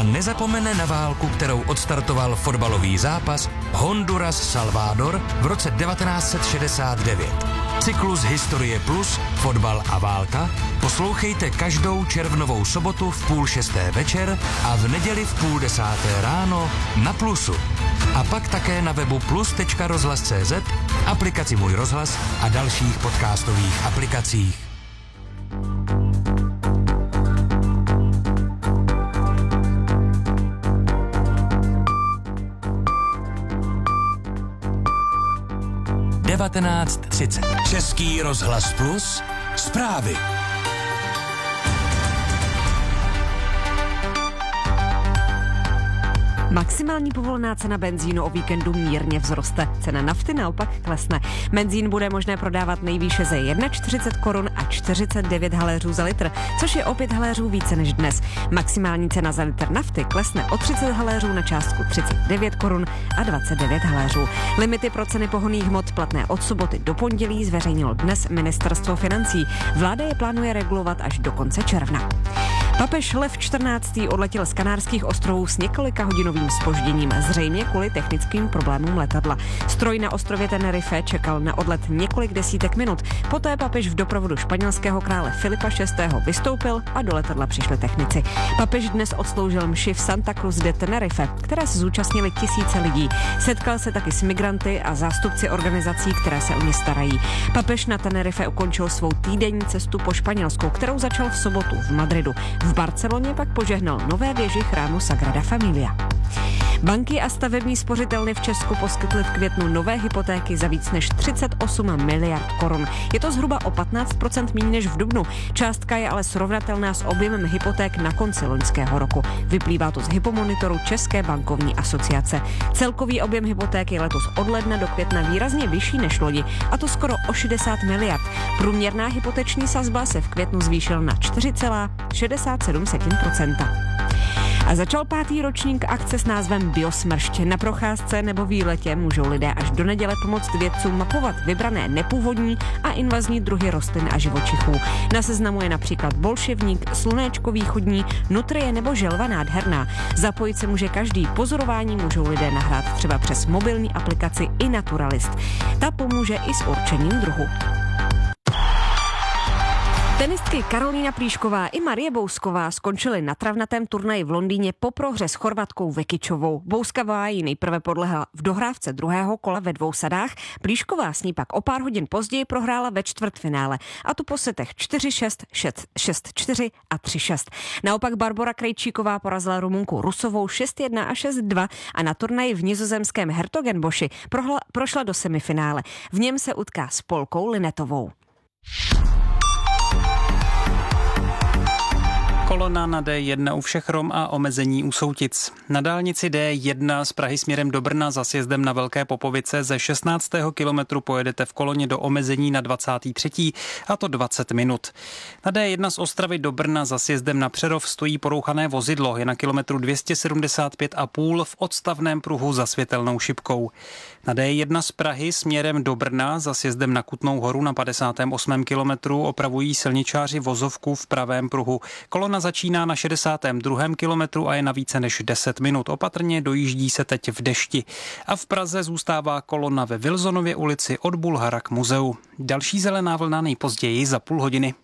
a nezapomene na válku, kterou odstartoval fotbalový zápas Honduras-Salvador v roce 1969. Cyklus Historie Plus, fotbal a válka poslouchejte každou červnovou sobotu v 5:30 večer a v neděli v 9:30 ráno na Plusu. A pak také na webu plus.rozhlas.cz, aplikaci Můj rozhlas a dalších podcastových aplikacích. Český rozhlas Plus, zprávy. Maximální povolená cena benzínu o víkendu mírně vzroste. Cena nafty naopak klesne. Benzín bude možné prodávat nejvýše za 41 korun a 49 haléřů za litr, což je o 5 haléřů více než dnes. Maximální cena za litr nafty klesne o 30 haléřů na částku 39 korun a 29 haléřů. Limity pro ceny pohonných hmot platné od soboty do pondělí zveřejnilo dnes Ministerstvo financí. Vláda je plánuje regulovat až do konce června. Papež Lev XIV. Odletěl z Kanárských ostrovů s několika hodinovým zpožděním, zřejmě kvůli technickým problémům letadla. Stroj na ostrově Tenerife čekal na odlet několik desítek minut. Poté papež v doprovodu španělského krále Filipa VI. Vystoupil a do letadla přišli technici. Papež dnes odsloužil mši v Santa Cruz de Tenerife, které se zúčastnili tisíce lidí. Setkal se taky s migranty a zástupci organizací, které se o ně starají. Papež na Tenerife ukončil svou týdenní cestu po Španělsku, kterou začal v sobotu v Madridu. V Barceloně pak požehnal nové věži chrámu Sagrada Familia. Banky a stavební spořitelny v Česku poskytly v květnu nové hypotéky za víc než 38 miliard korun. Je to zhruba o 15% méně než v dubnu. Částka je ale srovnatelná s objemem hypoték na konci loňského roku. Vyplývá to z hypomonitoru České bankovní asociace. Celkový objem hypoték je letos od ledna do května výrazně vyšší než loni, a to skoro o 60 miliard. Průměrná hypoteční sazba se v květnu zvýšil na 4,67%. A začal 5. ročník akce s názvem Biosmršť. Na procházce nebo výletě můžou lidé až do neděle pomoct vědcům mapovat vybrané nepůvodní a invazní druhy rostlin a živočichů. Na seznamu je například bolševník, slunéčko východní, nutrie nebo želva nádherná. Zapojit se může každý. Pozorování můžou lidé nahrát třeba přes mobilní aplikaci iNaturalist. Ta pomůže i s určením druhu. Tenistky Karolína Plíšková i Marie Bousková skončily na travnatém turnaji v Londýně po prohře s Chorvatkou Vekičovou. Bousková jí nejprve podlehla v dohrávce druhého kola ve 2 sadách, Plíšková s ní pak o pár hodin později prohrála ve čtvrtfinále, a to po setech 4-6, 6-4 a 3-6. Naopak Barbora Krejčíková porazila Rumunku Rusovou 6-1 a 6-2 a na turnaji v nizozemském Hertogenboši prošla do semifinále. V něm se utká s Polkou Linetovou. Kolona na D1 u Všechrom a omezení u Soutic. Na dálnici D1 z Prahy směrem do Brna za sjezdem na Velké Popovice ze 16. kilometru pojedete v koloně do omezení na 23. a to 20 minut. Na D1 z Ostravy do Brna za sjezdem na Přerov stojí porouchané vozidlo. Je na kilometru 275,5 v odstavném pruhu za světelnou šipkou. Na D1 z Prahy směrem do Brna za sjezdem na Kutnou Horu na 58. kilometru opravují silničáři vozovku v pravém pruhu. Kolona začíná na 62. kilometru a je na více než 10 minut. Opatrně dojíždí se teď v dešti. A v Praze zůstává kolona ve Wilsonově ulici od Bulhara k muzeu. Další zelená vlna nejpozději za půl hodiny.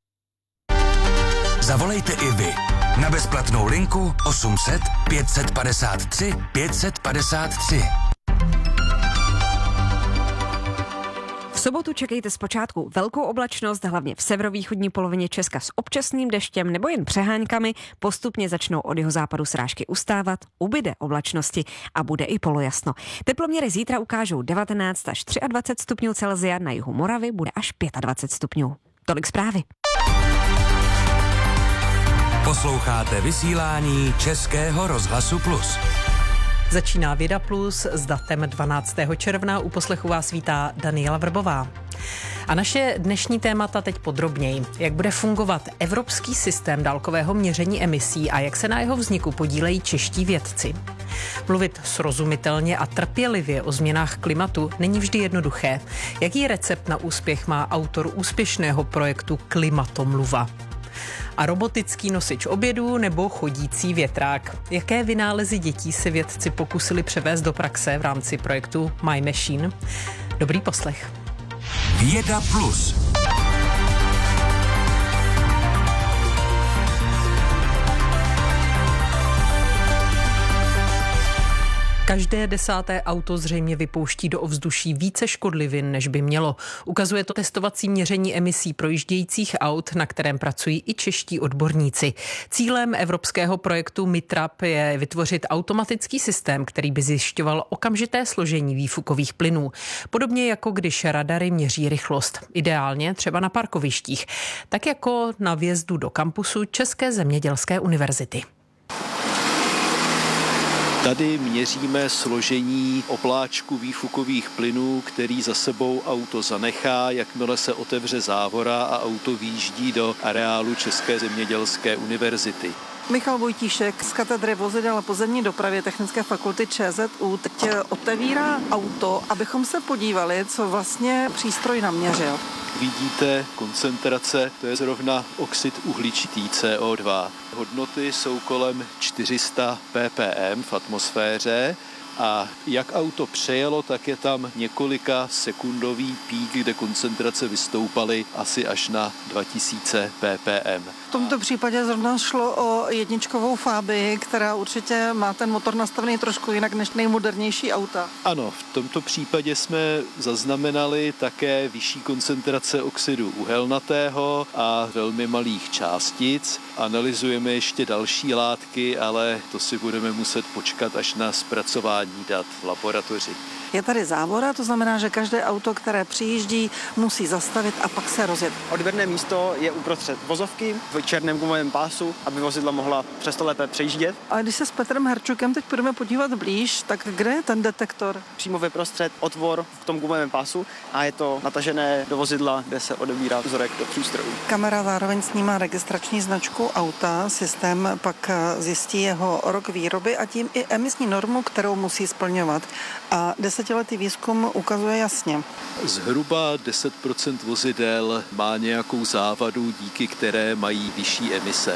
Zavolejte i vy na bezplatnou linku 800 553 553. V sobotu čekejte zpočátku velkou oblačnost, hlavně v severovýchodní polovině Česka s občasným deštěm nebo jen přehánkami. Postupně začnou od jihozápadu srážky ustávat, ubyde oblačnosti a bude i polojasno. Teploměry zítra ukážou 19 až 23 stupňů Celsia, na jihu Moravy bude až 25 stupňů. Tolik zprávy. Posloucháte vysílání Českého rozhlasu Plus. Začíná Věda Plus s datem 12. června. U poslechu vás vítá Daniela Vrbová. A naše dnešní témata teď podrobněji. Jak bude fungovat evropský systém dálkového měření emisí a jak se na jeho vzniku podílejí čeští vědci. Mluvit srozumitelně a trpělivě o změnách klimatu není vždy jednoduché. Jaký recept na úspěch má autor úspěšného projektu Klimatomluva? A robotický nosič obědů nebo chodící větrák. Jaké vynálezy dětí se vědci pokusili převést do praxe v rámci projektu My Machine? Dobrý poslech. Věda plus. Každé 10. auto zřejmě vypouští do ovzduší více škodlivin, než by mělo. Ukazuje to testovací měření emisí projíždějících aut, na kterém pracují i čeští odborníci. Cílem evropského projektu MITRAP je vytvořit automatický systém, který by zjišťoval okamžité složení výfukových plynů. Podobně jako když radary měří rychlost. Ideálně třeba na parkovištích. Tak jako na vjezdu do kampusu České zemědělské univerzity. Tady měříme složení opláčku výfukových plynů, který za sebou auto zanechá, jakmile se otevře závora a auto vyjíždí do areálu České zemědělské univerzity. Michal Vojtíšek z katedry vozidel a pozemní dopravy Technické fakulty ČZU teď otevírá auto, abychom se podívali, co vlastně přístroj naměřil. Vidíte koncentrace, to je zrovna oxid uhličitý CO2. Hodnoty jsou kolem 400 ppm v atmosféře a jak auto přejelo, tak je tam několika sekundový pík, kde koncentrace vystoupaly asi až na 2000 ppm. V tomto případě zrovna šlo o jedničkovou Fabii, která určitě má ten motor nastavený trošku jinak než nejmodernější auta. Ano, v tomto případě jsme zaznamenali také vyšší koncentrace oxidu uhelnatého a velmi malých částic. Analyzujeme ještě další látky, ale to si budeme muset počkat až na zpracování dat v laboratoři. Je tady závora, to znamená, že každé auto, které přijíždí, musí zastavit a pak se rozjet. Odběrné místo je uprostřed vozovky v černém gumovém pásu, aby vozidla mohla přesto lépe přejíždět. A když se s Petrem Herčukem teď budeme podívat blíž, tak kde je ten detektor? Přímo ve prostřed otvor v tom gumovém pásu a je to natažené do vozidla, kde se odebírá vzorek do přístrojů. Kamera zároveň snímá registrační značku auta, systém pak zjistí jeho rok výroby a tím i emisní normu, kterou musí splňovat. A desetiletý výzkum ukazuje jasně. Zhruba 10% vozidel má nějakou závadu, díky které mají vyšší emise.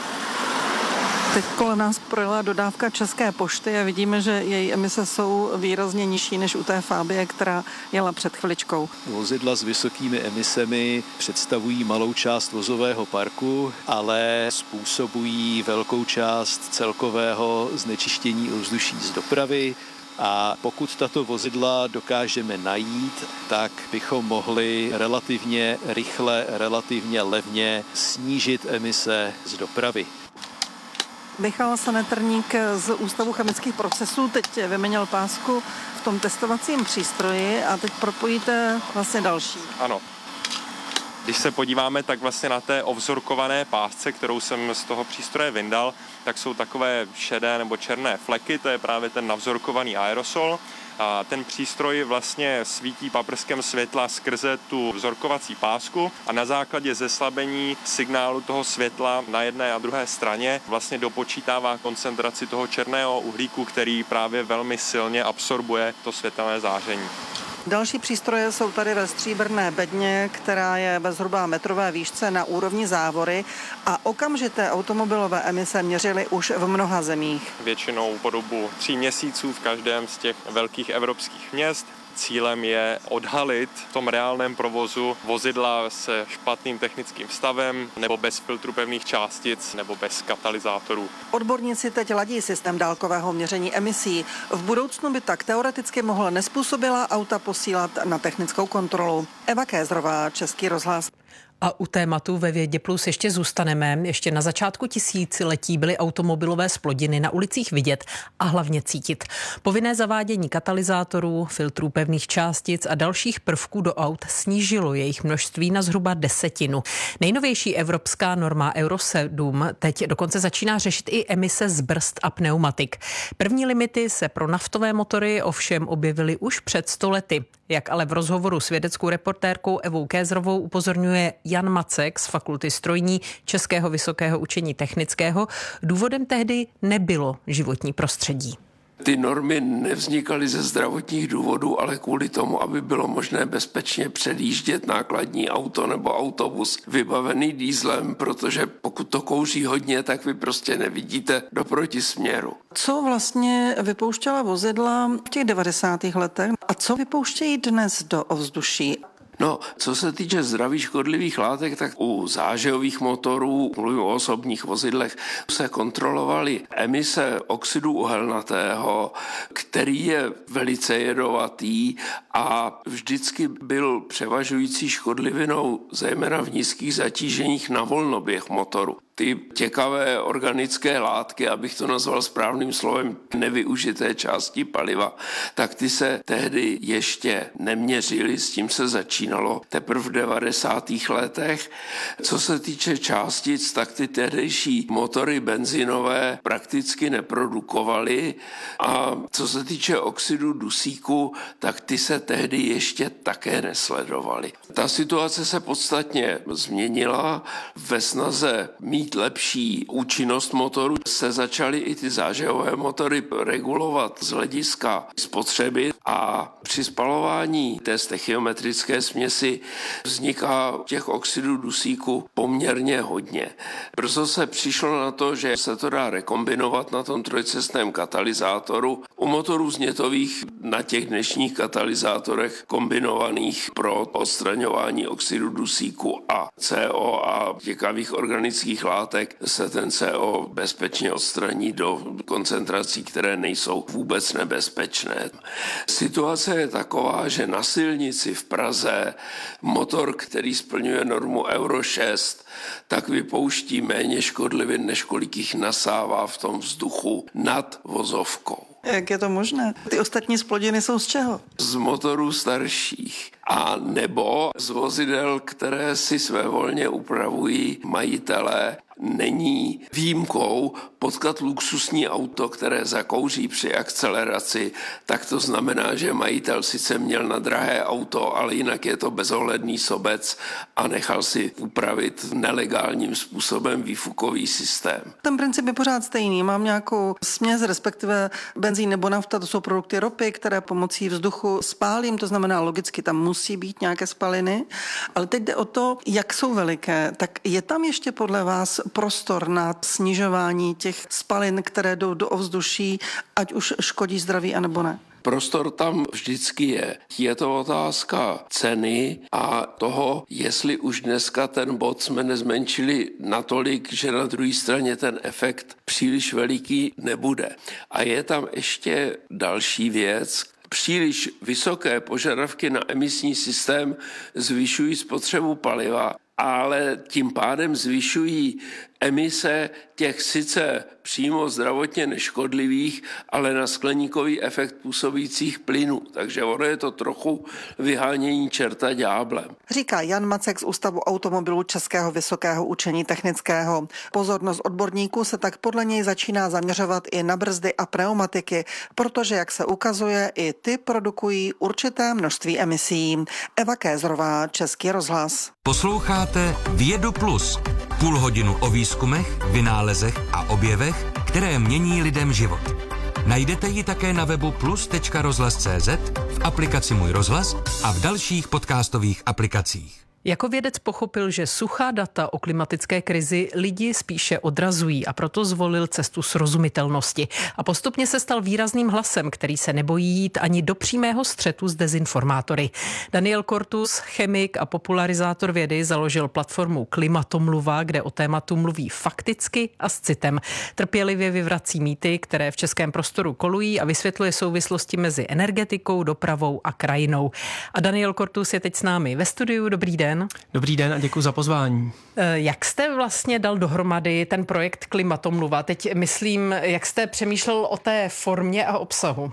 Teď kolem nás projela dodávka České pošty a vidíme, že její emise jsou výrazně nižší než u té Fabie, která jela před chviličkou. Vozidla s vysokými emisemi představují malou část vozového parku, ale způsobují velkou část celkového znečištění ovzduší z dopravy. A pokud tato vozidla dokážeme najít, tak bychom mohli relativně rychle, relativně levně snížit emise z dopravy. Michal Sanetrník z Ústavu chemických procesů teď vyměnil pásku v tom testovacím přístroji a teď propojíte vlastně další. Ano. Když se podíváme, tak vlastně na té ovzorkované pásce, kterou jsem z toho přístroje vyndal, tak jsou takové šedé nebo černé fleky, to je právě ten navzorkovaný aerosol. A ten přístroj vlastně svítí paprskem světla skrze tu vzorkovací pásku a na základě zeslabení signálu toho světla na jedné a druhé straně vlastně dopočítává koncentraci toho černého uhlíku, který právě velmi silně absorbuje to světelné záření. Další přístroje jsou tady ve stříbrné bedně, která je ve zhruba metrové výšce na úrovni závory a okamžité automobilové emise měřily už v mnoha zemích. Většinou po dobu 3 měsíců v každém z těch velkých evropských měst. Cílem je odhalit v tom reálném provozu vozidla se špatným technickým stavem nebo bez filtru pevných částic nebo bez katalyzátorů. Odborníci teď ladí systém dálkového měření emisí. V budoucnu by tak teoreticky mohla nezpůsobilá auta posílat na technickou kontrolu. Eva Kézrová, Český rozhlas. A u tématu ve Vědě plus ještě zůstaneme. Ještě na začátku tisíciletí byly automobilové zplodiny na ulicích vidět a hlavně cítit. Povinné zavádění katalyzátorů, filtrů pevných částic a dalších prvků do aut snížilo jejich množství na zhruba 10. Nejnovější evropská norma Euro 7 teď dokonce začíná řešit i emise z brzd a pneumatik. První limity se pro naftové motory ovšem objevily už před 100 lety. Jak ale v rozhovoru s vědeckou reportérkou Evou Kézrovou upozorňuje Jan Macek z Fakulty strojní Českého vysokého učení technického, důvodem tehdy nebylo životní prostředí. Ty normy nevznikaly ze zdravotních důvodů, ale kvůli tomu, aby bylo možné bezpečně předjíždět nákladní auto nebo autobus vybavený dieselem, protože pokud to kouří hodně, tak vy prostě nevidíte do protisměru. Co vlastně vypouštěla vozidla v těch 90. letech a co vypouštějí dnes do ovzduší? No, co se týče zdraví škodlivých látek, tak u zážehových motorů, mluvím o osobních vozidlech, se kontrolovaly emise oxidu uhelnatého, který je velice jedovatý a vždycky byl převažující škodlivinou, zejména v nízkých zatíženích na volnoběh motoru. Ty těkavé organické látky, abych to nazval správným slovem, nevyužité části paliva, tak ty se tehdy ještě neměřily, s tím se začínalo teprve v 90. letech. Co se týče částic, tak ty tehdejší motory benzinové prakticky neprodukovaly a co se týče oxidu dusíku, tak ty se tehdy ještě také nesledovaly. Ta situace se podstatně změnila ve snaze mít lepší účinnost motoru, se začaly i ty zážehové motory regulovat z hlediska spotřeby a při spalování té stechiometrické směsi vzniká těch oxidů dusíku poměrně hodně. Brzo se přišlo na to, že se to dá rekombinovat na tom trojcestném katalyzátoru. U motorů znětových na těch dnešních katalyzátorech kombinovaných pro odstraňování oxidu dusíku a CO a těkavých organických látek se ten CO bezpečně odstraní do koncentrací, které nejsou vůbec nebezpečné. Situace je taková, že na silnici v Praze motor, který splňuje normu Euro 6, tak vypouští méně škodlivin, než kolik jich nasává v tom vzduchu nad vozovkou. Jak je to možné? Ty ostatní zplodiny jsou z čeho? Z motorů starších. A nebo z vozidel, které si svévolně upravují majitelé. Není výjimkou potkat luxusní auto, které zakouří při akceleraci, tak to znamená, že majitel sice měl na drahé auto, ale jinak je to bezohledný sobec a nechal si upravit nelegálním způsobem výfukový systém. Ten princip je pořád stejný. Mám nějakou směs, respektive benzín nebo nafta, to jsou produkty ropy, které pomocí vzduchu spálím, to znamená logicky tam musí být nějaké spaliny, ale teď jde o to, jak jsou veliké. Tak je tam ještě podle vás prostor na snižování těch spalin, které jdou do ovzduší, ať už škodí zdraví, anebo ne? Prostor tam vždycky je. Je to otázka ceny a toho, jestli už dneska ten bod jsme nezmenšili natolik, že na druhé straně ten efekt příliš veliký nebude. A je tam ještě další věc. Příliš vysoké požadavky na emisní systém zvyšují spotřebu paliva, ale tím pádem zvyšují emise těch sice přímo zdravotně neškodlivých, ale na skleníkový efekt působících plynů. Takže ono je to trochu vyhánění čerta ďáblem. Říká Jan Macek z Ústavu automobilů Českého vysokého učení technického. Pozornost odborníků se tak podle něj začíná zaměřovat i na brzdy a pneumatiky, protože, jak se ukazuje, i ty produkují určité množství emisí. Eva Kézrová, Český rozhlas. Posloucháte Vědu Plus. Půl hodinu o výzkumech, vynálezech a objevech, které mění lidem život. Najdete ji také na webu plus.rozhlas.cz, v aplikaci Můj rozhlas a v dalších podcastových aplikacích. Jako vědec pochopil, že suchá data o klimatické krizi lidi spíše odrazují a proto zvolil cestu srozumitelnosti. A postupně se stal výrazným hlasem, který se nebojí jít ani do přímého střetu s dezinformátory. Daniel Kortus, chemik a popularizátor vědy, založil platformu Klimatomluva, kde o tématu mluví fakticky a s citem. Trpělivě vyvrací mýty, které v českém prostoru kolují a vysvětluje souvislosti mezi energetikou, dopravou a krajinou. A Daniel Kortus je teď s námi ve studiu. Dobrý den. Dobrý den a děkuji za pozvání. Jak jste vlastně dal dohromady ten projekt Klimatomluva? Teď myslím, jak jste přemýšlel o té formě a obsahu?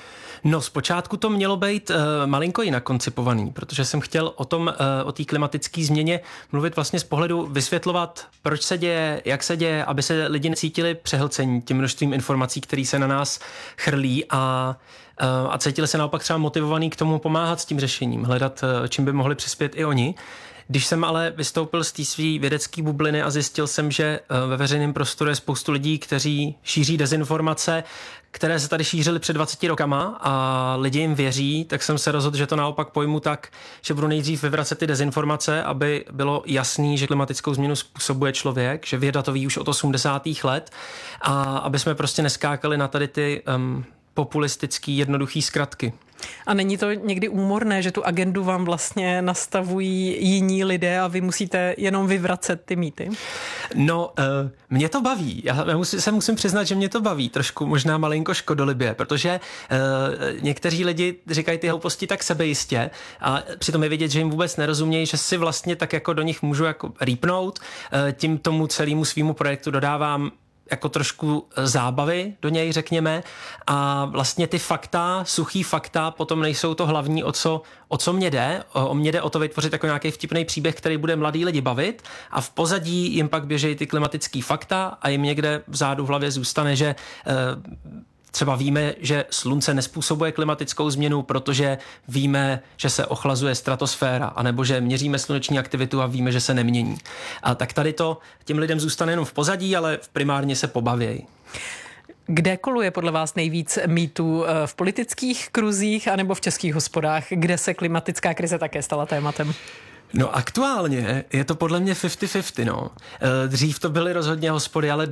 No, zpočátku to mělo být malinko jinak koncipovaný, protože jsem chtěl o té klimatické změně mluvit vlastně z pohledu vysvětlovat, proč se děje, jak se děje, aby se lidi necítili přehlcení tím množstvím informací, které se na nás chrlí a cítili se naopak třeba motivovaný k tomu pomáhat s tím řešením, hledat, čím by mohli přispět i oni. Když jsem ale vystoupil z té své vědecké bubliny a zjistil jsem, že ve veřejném prostoru je spoustu lidí, kteří šíří dezinformace, které se tady šířily před 20 rokama a lidi jim věří, tak jsem se rozhodl, že to naopak pojmu tak, že budu nejdřív vyvracet ty dezinformace, aby bylo jasný, že klimatickou změnu způsobuje člověk, že věda to ví už od 80. let a aby jsme prostě neskákali na tady ty populistický, jednoduchý zkratky. A není to někdy úmorné, že tu agendu vám vlastně nastavují jiní lidé a vy musíte jenom vyvracet ty mýty? No, mě to baví. Já se musím přiznat, že mě to baví. Trošku možná malinko škodolibě, protože někteří lidi říkají ty hlouposti tak sebejistě a přitom je vidět, že jim vůbec nerozumějí, že si vlastně tak jako do nich můžu jako rýpnout. Tím tomu celému svýmu projektu dodávám jako trošku zábavy do něj, řekněme, a vlastně ty fakta, suchý fakta potom nejsou to hlavní, o co mě jde. Mně jde o to vytvořit jako nějaký vtipný příběh, který bude mladý lidi bavit a v pozadí jim pak běžejí ty klimatický fakta a jim někde vzadu v hlavě zůstane, že třeba víme, že slunce nespůsobuje klimatickou změnu, protože víme, že se ochlazuje stratosféra, anebo že měříme sluneční aktivitu a víme, že se nemění. A tak tady to těm lidem zůstane jenom v pozadí, ale primárně se pobavějí. Kde koluje podle vás nejvíc mýtů? V politických kruzích anebo v českých hospodách, kde se klimatická krize také stala tématem? No aktuálně je to podle mě 50-50, no. Dřív to byly rozhodně hospody, ale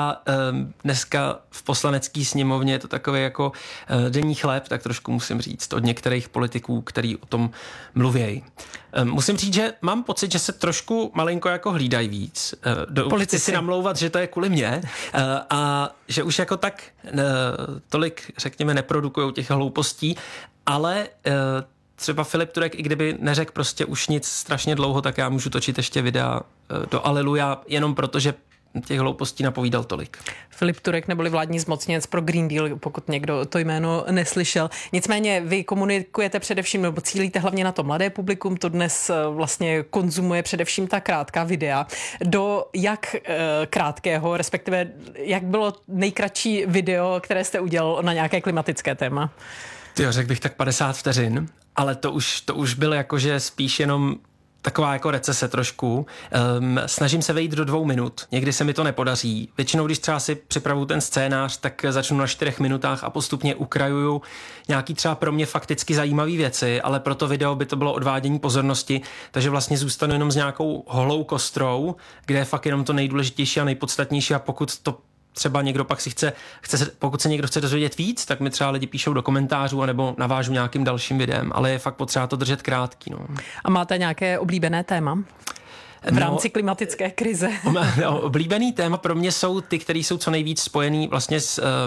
dneska v poslanecké sněmovně je to takový jako denní chléb, tak trošku musím říct, od některých politiků, který o tom mluvějí. Musím říct, že mám pocit, že se trošku malinko jako hlídají víc. Chci si namlouvat, že to je kvůli mně a že už jako tak tolik, řekněme, neprodukujou těch hloupostí, ale třeba Filip Turek, i kdyby neřekl prostě už nic strašně dlouho, tak já můžu točit ještě videa do Aleluja, jenom protože těch hloupostí napovídal tolik. Filip Turek neboli vládní zmocněnec pro Green Deal, pokud někdo to jméno neslyšel. Nicméně vy komunikujete především, nebo cílíte hlavně na to mladé publikum, to dnes vlastně konzumuje především ta krátká videa. Do jak krátkého, respektive jak bylo nejkratší video, které jste udělal na nějaké klimatické téma? Tyjo, řekl bych tak 50 vteřin, ale to už bylo jakože spíš jenom taková jako recese trošku. Snažím se vejít do 2 minut. Někdy se mi to nepodaří. Většinou, když třeba si připravuju ten scénář, tak začnu na 4 minutách a postupně ukrajuju nějaký třeba pro mě fakticky zajímavé věci, ale pro to video by to bylo odvádění pozornosti, takže vlastně zůstanu jenom s nějakou holou kostrou, kde je fakt jenom to nejdůležitější a nejpodstatnější a pokud to třeba někdo pak pokud se někdo chce dozvědět víc, tak mi třeba lidi píšou do komentářů anebo navážu nějakým dalším videem, ale je fakt potřeba to držet krátký. No. A máte nějaké oblíbené téma v rámci klimatické krize? Oblíbený téma pro mě jsou ty, které jsou co nejvíc spojený vlastně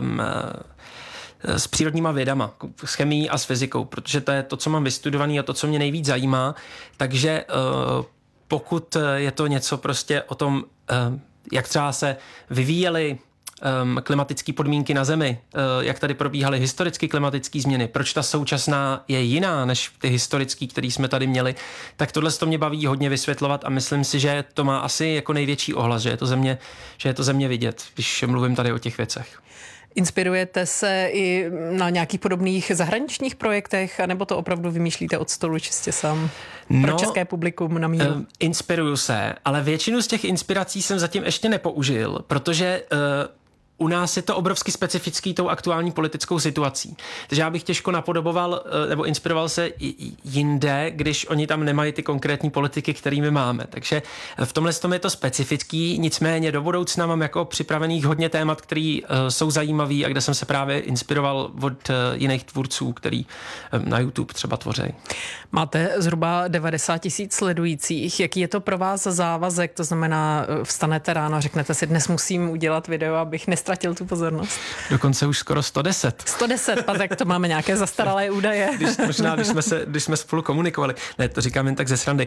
s přírodníma vědama, s chemií a s fyzikou, protože to je to, co mám vystudovaný a to, co mě nejvíc zajímá, takže pokud je to něco prostě o tom, jak třeba se vyvíjely klimatické podmínky na Zemi, jak tady probíhaly historicky klimatické změny, proč ta současná je jiná než ty historické, které jsme tady měli, tak tohle to mě baví hodně vysvětlovat a myslím si, že to má asi jako největší ohlas, že je to země vidět, když mluvím tady o těch věcech. Inspirujete se i na nějakých podobných zahraničních projektech, anebo to opravdu vymýšlíte od stolu čistě sám pro české publikum na míru? Inspiruju se, ale většinu z těch inspirací jsem zatím ještě nepoužil, protože u nás je to obrovsky specifický tou aktuální politickou situací. Takže já bych těžko napodoboval nebo inspiroval se jinde, když oni tam nemají ty konkrétní politiky, kterými máme. Takže v tomhle tom je to specifický, nicméně do budoucna mám jako připravených hodně témat, které jsou zajímavý a kde jsem se právě inspiroval od jiných tvůrců, který na YouTube třeba tvoří. Máte zhruba 90 000 sledujících. Jaký je to pro vás závazek? To znamená, vstanete ráno a řeknete si, dnes musím udělat video, abych nestratil tu pozornost. Dokonce už skoro 110. 110, tak to máme nějaké zastaralé údaje. Když jsme spolu komunikovali. Ne, to říkám jen tak ze srandy.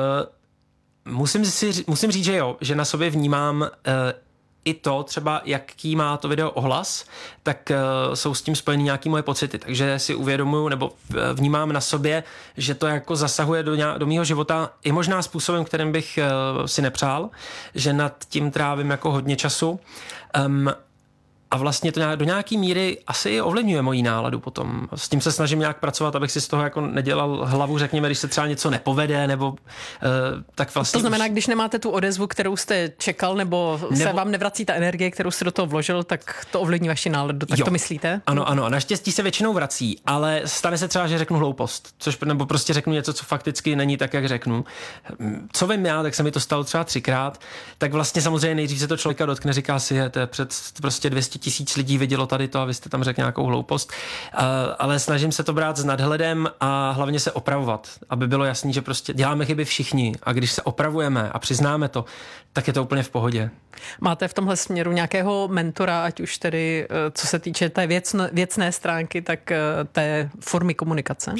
Musím říct, že jo, že na sobě vnímám i to třeba, jaký má to video ohlas, tak jsou s tím spojeny nějaké moje pocity. Takže si uvědomuju nebo vnímám na sobě, že to jako zasahuje do mýho života i možná způsobem, kterým bych si nepřál, že nad tím trávím jako hodně času. A vlastně to do nějaký míry asi ovlivňuje moji náladu potom. S tím se snažím nějak pracovat, abych si z toho jako nedělal hlavu, řekněme, když se třeba něco nepovede, nebo tak vlastně... To znamená, když nemáte tu odezvu, kterou jste čekal, nebo se vám nevrací ta energie, kterou jste do toho vložil, tak to ovlivní vaši náladu. Tak to myslíte? Ano. Naštěstí se většinou vrací, ale stane se třeba, že řeknu hloupost, nebo prostě řeknu něco, co fakticky není tak, jak řeknu. Co vím já, tak se mi to stalo třeba 3krát, tak vlastně samozřejmě nejdřív se to člověka dotkne, říká si, to je před prostě 200 000 lidí vidělo tady to a vy jste tam řekl nějakou hloupost, ale snažím se to brát s nadhledem a hlavně se opravovat, aby bylo jasný, že prostě děláme chyby všichni a když se opravujeme a přiznáme to, tak je to úplně v pohodě. Máte v tomhle směru nějakého mentora, ať už tedy, co se týče té věcné stránky, tak té formy komunikace?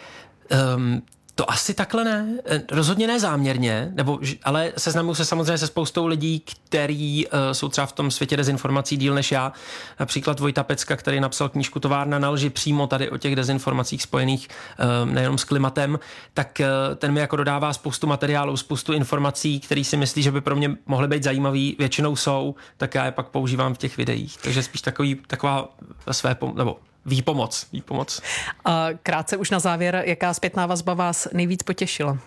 To asi takhle ne. Rozhodně ne záměrně, ale seznamuju se samozřejmě se spoustou lidí, kteří jsou třeba v tom světě dezinformací díl než já. Například Vojta Pecka, který napsal knížku Továrna na lži přímo tady o těch dezinformacích spojených nejenom s klimatem, tak ten mi jako dodává spoustu materiálů, spoustu informací, který si myslí, že by pro mě mohly být zajímavý. Většinou jsou, tak já je pak používám v těch videích. Takže spíš taková výpomoc. A krátce už na závěr, jaká zpětná vazba vás nejvíc potěšila?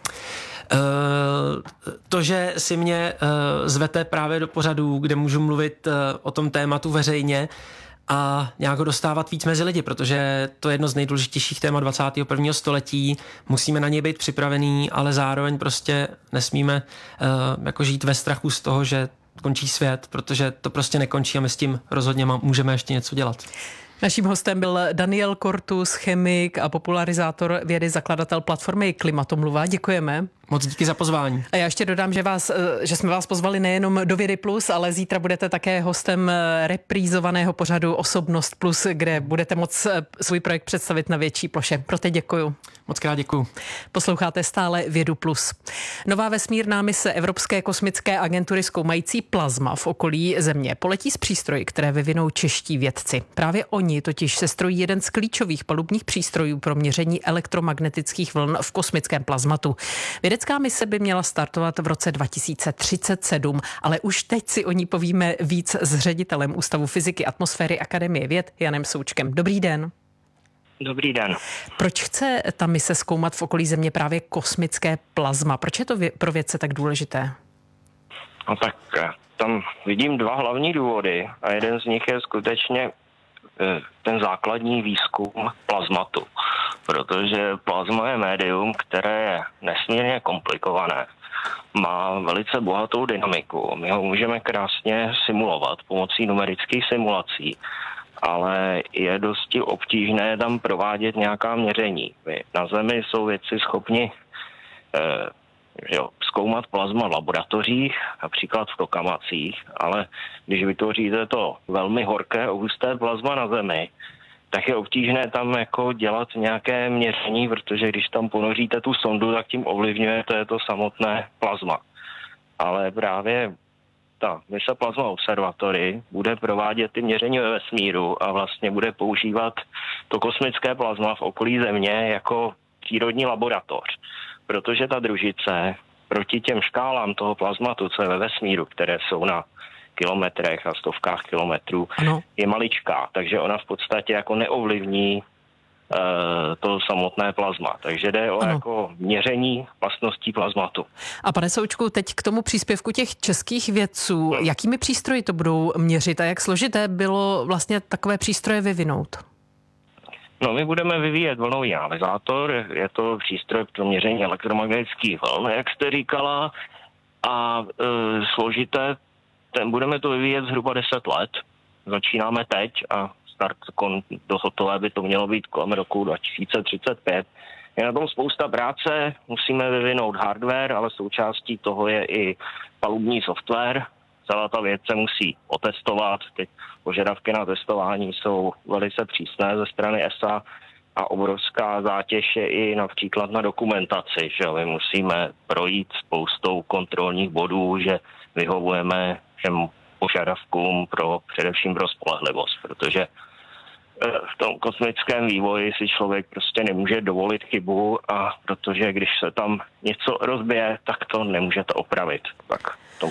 To, že si mě zvete právě do pořadu, kde můžu mluvit o tom tématu veřejně a nějak ho dostávat víc mezi lidi, protože to je jedno z nejdůležitějších témat 21. století. Musíme na něj být připravení, ale zároveň prostě nesmíme jako žít ve strachu z toho, že končí svět, protože to prostě nekončí a my s tím rozhodně můžeme ještě něco dělat. Naším hostem byl Daniel Kortus, chemik a popularizátor vědy, zakladatel platformy Klimatomluva. Děkujeme. Moc díky za pozvání. A já ještě dodám, že jsme vás pozvali nejenom do Vědy Plus, ale zítra budete také hostem reprízovaného pořadu Osobnost Plus, kde budete moct svůj projekt představit na větší ploše. Pro teď děkuju. Moc krát děkuju. Posloucháte stále Vědu Plus. Nová vesmírná mise Evropské kosmické agentury zkoumající plazma v okolí Země poletí s přístroji, které vyvinou čeští vědci. Právě oni totiž sestrojí jeden z klíčových palubních přístrojů pro měření elektromagnetických vln v kosmickém plazmatu. Vědecká mise by měla startovat v roce 2037, ale už teď si o ní povíme víc s ředitelem Ústavu fyziky atmosféry Akademie věd Janem Součkem. Dobrý den. Dobrý den. Proč chce ta mise zkoumat v okolí Země právě kosmické plazma? Proč je to pro vědce tak důležité? No tak tam vidím dva hlavní důvody a jeden z nich je skutečně ten základní výzkum plazmatu. Protože plazma je médium, které je nesmírně komplikované. Má velice bohatou dynamiku. My ho můžeme krásně simulovat pomocí numerických simulací, ale je dosti obtížné tam provádět nějaká měření. Na Zemi jsou vědci schopni zkoumat plazma v laboratořích, například v tokamacích, ale když vytvoříte to velmi horké a husté plazma na Zemi, tak je obtížné tam jako dělat nějaké měření, protože když tam ponoříte tu sondu, tak tím ovlivňujete to samotné plazma. Ale právě ta mise Plasma Observatory bude provádět ty měření ve vesmíru a vlastně bude používat to kosmické plazma v okolí Země jako přírodní laboratoř. Protože ta družice proti těm škálám toho plazmatu, co je ve vesmíru, které jsou na kilometrech a stovkách kilometrů, je maličká, takže ona v podstatě jako neovlivní to samotné plazma. Takže jde o jako měření vlastností plazmatu. A pane Součku, teď k tomu příspěvku těch českých vědců, jakými přístroji to budou měřit a jak složité bylo vlastně takové přístroje vyvinout? No, my budeme vyvíjet vlnový analyzátor, je to přístroj pro měření elektromagnetických vln, jak jste říkala, a složité, budeme to vyvíjet zhruba 10 let. Začínáme teď a start do hotové by to mělo být kolem roku 2035. Je na tom spousta práce, musíme vyvinout hardware, ale součástí toho je i palubní software. Celá ta věc se musí otestovat, ty požadavky na testování jsou velice přísné ze strany ESA a obrovská zátěž je i například na dokumentaci, že my musíme projít spoustou kontrolních bodů, že vyhovujeme všem požadavkům především pro spolehlivost, protože v tom kosmickém vývoji si člověk prostě nemůže dovolit chybu a protože když se tam něco rozbije, tak to nemůžete opravit. Tak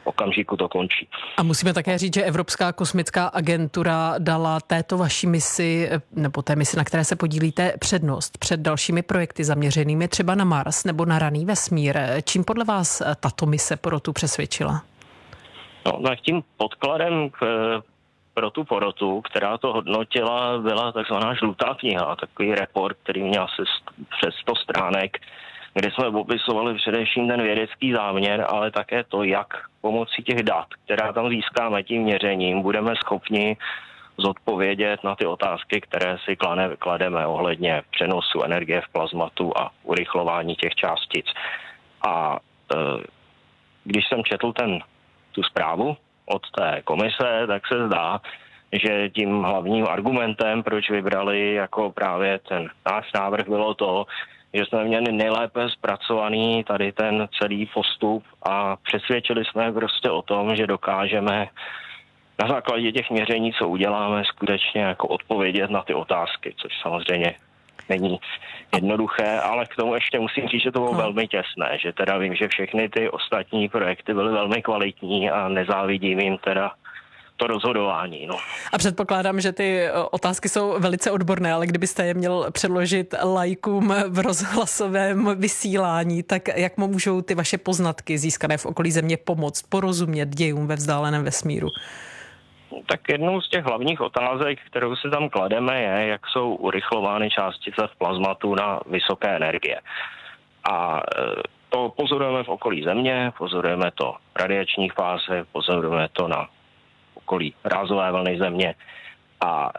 okamžiku to končí. A musíme také říct, že Evropská kosmická agentura dala této vaší misi, nebo té misi, na které se podílíte, přednost před dalšími projekty zaměřenými třeba na Mars nebo na raný vesmír. Čím podle vás tato mise porotu přesvědčila? No, tak tím podkladem pro tu porotu, která to hodnotila, byla takzvaná žlutá kniha, takový report, který měl asi přes 100 stránek, kde jsme popisovali především ten vědecký záměr, ale také to, jak pomocí těch dat, která tam získáme tím měřením, budeme schopni zodpovědět na ty otázky, které si klademe ohledně přenosu energie v plazmatu a urychlování těch částic. A když jsem četl tu zprávu od té komise, tak se zdá, že tím hlavním argumentem, proč vybrali jako právě ten náš návrh, bylo to, že jsme měli nejlépe zpracovaný tady ten celý postup a přesvědčili jsme prostě o tom, že dokážeme na základě těch měření, co uděláme, skutečně jako odpovědět na ty otázky, což samozřejmě není jednoduché, ale k tomu ještě musím říct, že to bylo velmi těsné, že teda vím, že všechny ty ostatní projekty byly velmi kvalitní a nezávidím jim teda to rozhodování. No. A předpokládám, že ty otázky jsou velice odborné, ale kdybyste je měl předložit laikům v rozhlasovém vysílání, tak jak můžou ty vaše poznatky získané v okolí Země pomoct porozumět dějům ve vzdáleném vesmíru? Tak jednou z těch hlavních otázek, kterou si tam klademe, je, jak jsou urychlovány částice v plazmatu na vysoké energie. A to pozorujeme v okolí Země, pozorujeme to v radiačních fázech, pozorujeme to na okolí rázové vlny Země. A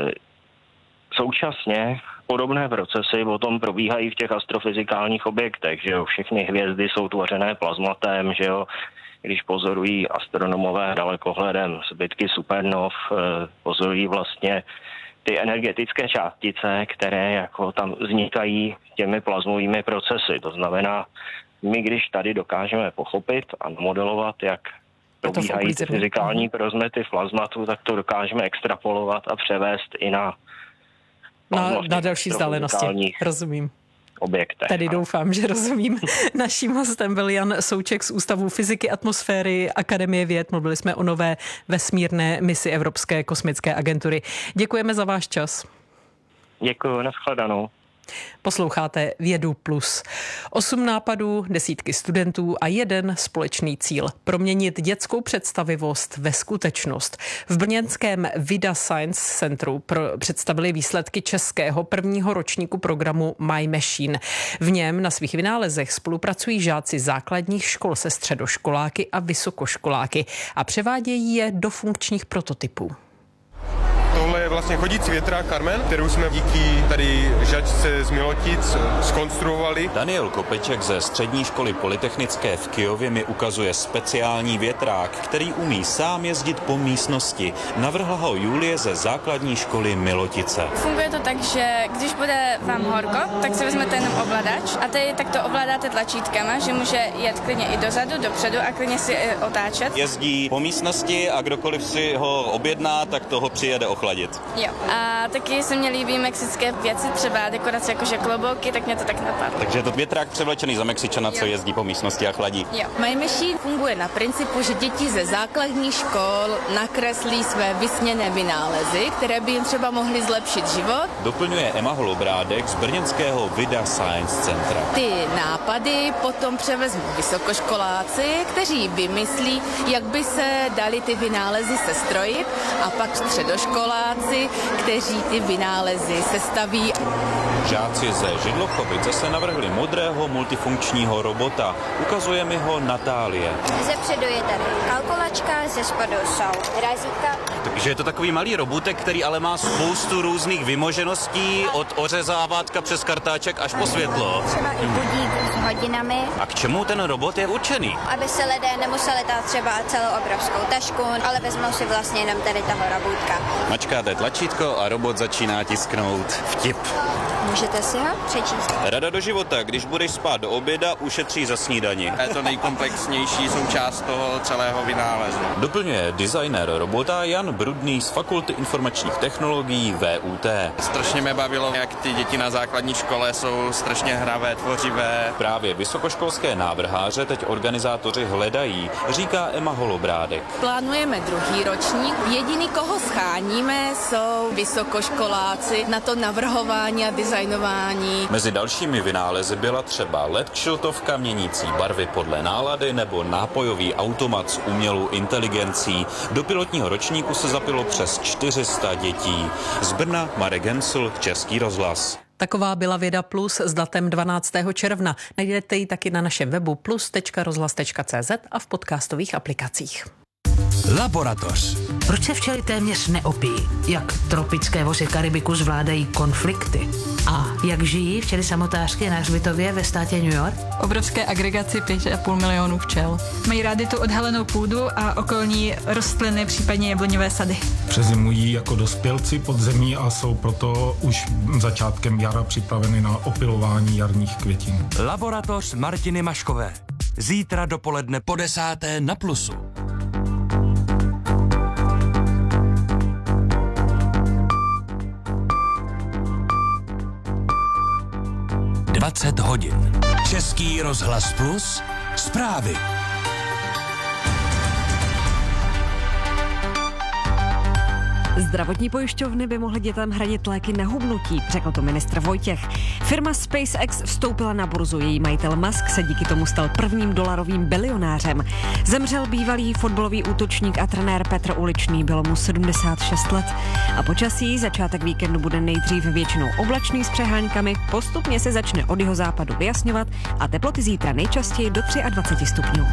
současně podobné procesy potom probíhají v těch astrofyzikálních objektech, že jo, všechny hvězdy jsou tvořené plazmatem, že jo, když pozorují astronomové dalekohledem zbytky supernov, pozorují vlastně ty energetické částice, které jako tam vznikají těmi plazmovými procesy. To znamená, my když tady dokážeme pochopit a modelovat, jak probíhají ty fyzikální rozmety v plazmatu, tak to dokážeme extrapolovat a převést i na další vzdálenosti. Rozumím. Objektech. Tady doufám, že rozumím. Naším hostem byl Jan Souček z Ústavu fyziky atmosféry Akademie věd. Mluvili jsme o nové vesmírné misi Evropské kosmické agentury. Děkujeme za váš čas. Děkuji, nashledanou. Posloucháte Vědu Plus. 8 nápadů, desítky studentů a jeden společný cíl. Proměnit dětskou představivost ve skutečnost. V brněnském Vida Science Centru představili výsledky českého prvního ročníku programu My Machine. V něm na svých vynálezech spolupracují žáci základních škol se středoškoláky a vysokoškoláky a převádějí je do funkčních prototypů. Tohle je vlastně chodící větrák Carmen, kterou jsme díky tady žačce z Milotic zkonstruovali. Daniel Kopeček ze střední školy polytechnické v Kyjově mi ukazuje speciální větrák, který umí sám jezdit po místnosti. Navrhla ho Julie ze základní školy Milotice. Funguje to tak, že když bude vám horko, tak si vezmete jenom ovladač a tady tak to ovládáte tlačítkama, že může jet klidně i dozadu, dopředu a klidně si otáčet. Jezdí po místnosti a kdokoliv si ho objedná, tak toho přijede ochladit. Jo. A taky se mě líbí mexické věci, třeba dekorace jakože klobouky, tak mě to tak napadlo. Takže je to větrák převlečený za Mexičana, co jezdí po místnosti a chladí. Jo. My Machine funguje na principu, že děti ze základních škol nakreslí své vysněné vynálezy, které by jim třeba mohly zlepšit život. Doplňuje Emma Holobrádek z brněnského Vida Science Centra. Ty nápady potom převezmou vysokoškoláci, kteří vymyslí, jak by se dali ty vynálezy sestrojit, a pak středoškoláci, kteří ty vynálezy sestaví. Žáci ze Židlochovice se navrhli modrého multifunkčního robota. Ukazuje mi ho Natálie. Zepředu je tady kalkulačka, ze spodu jsou razítka. Takže je to takový malý robotek, který ale má spoustu různých vymožeností, od ořezávátka přes kartáček až po světlo. Třeba i budík s hodinami. A k čemu ten robot je určený? Aby se lidé nemuseli dát třeba celou obrovskou tašku, ale vezmou si vlastně jenom tady toho robůtka. Mačkáte tlačítko tlačítko a robot začíná tisknout vtip. Můžete si ho přečíst. Rada do života, když budeš spát do oběda, ušetří za snídani. Je to nejkomplexnější součást toho celého vynálezu. Doplňuje designér robota Jan Brudný z Fakulty informačních technologií VUT. Strašně mě bavilo, jak ty děti na základní škole jsou strašně hravé, tvořivé. Právě vysokoškolské návrháře teď organizátoři hledají, říká Emma Holobrádek. Plánujeme druhý ročník. Jediný, koho scháníme, jsou vysokoškoláci na to navrhování a designování. Mezi dalšími vynálezy byla třeba LED kšiltovka měnící barvy podle nálady nebo nápojový automat s umělou inteligencí. Do pilotního ročníku se zapilo přes 400 dětí. Z Brna Marek Hensl, Český rozhlas. Taková byla Věda Plus s datem 12. června. Najdete ji taky na našem webu plus.rozhlas.cz a v podcastových aplikacích. Laboratoř. Proč se včely téměř neopíjí? Jak tropické vozy Karibiku zvládají konflikty? A jak žijí včely samotářky na hřbitově ve státě New York? Obrovské agregaci 5,5 milionu včel. Mají rády tu odhalenou půdu a okolní rostliny, případně jabloňové sady. Přezimují jako dospělci pod zemí a jsou proto už začátkem jara připraveny na opylování jarních květin. Laboratoř Martiny Maškové. Zítra dopoledne po 10. na Plusu. hodin. Český rozhlas Plus. Zprávy. Zdravotní pojišťovny by mohly dětem hradit léky na hubnutí, řekl to ministr Vojtěch. Firma SpaceX vstoupila na burzu, její majitel Musk se díky tomu stal prvním dolarovým bilionářem. Zemřel bývalý fotbalový útočník a trenér Petr Uličný, bylo mu 76 let. A počasí začátek víkendu bude nejdřív většinou oblačný s přeháňkami, postupně se začne od jihozápadu vyjasňovat a teploty zítra nejčastěji do 23 stupňů.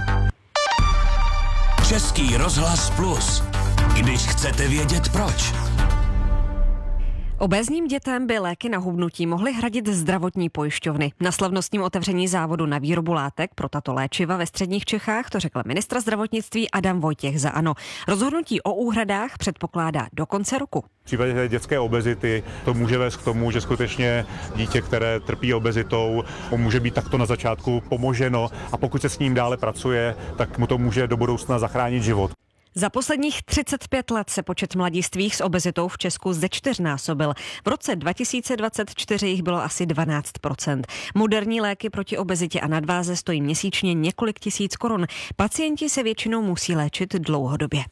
Český rozhlas Plus. Když chcete vědět proč. Obézním dětem by léky na hubnutí mohly hradit zdravotní pojišťovny. Na slavnostním otevření závodu na výrobu látek pro tato léčiva ve středních Čechách to řekl ministr zdravotnictví Adam Vojtěch za ANO. Rozhodnutí o úhradách předpokládá do konce roku. V případě dětské obezity to může vést k tomu, že skutečně dítě, které trpí obezitou, může být takto na začátku pomoženo a pokud se s ním dále pracuje, tak mu to může do budoucna zachránit život. Za posledních 35 let se počet mladistvých s obezitou v Česku zečtyřnásobil. V roce 2024 jich bylo asi 12%. Moderní léky proti obezitě a nadváze stojí měsíčně několik tisíc korun. Pacienti se většinou musí léčit dlouhodobě.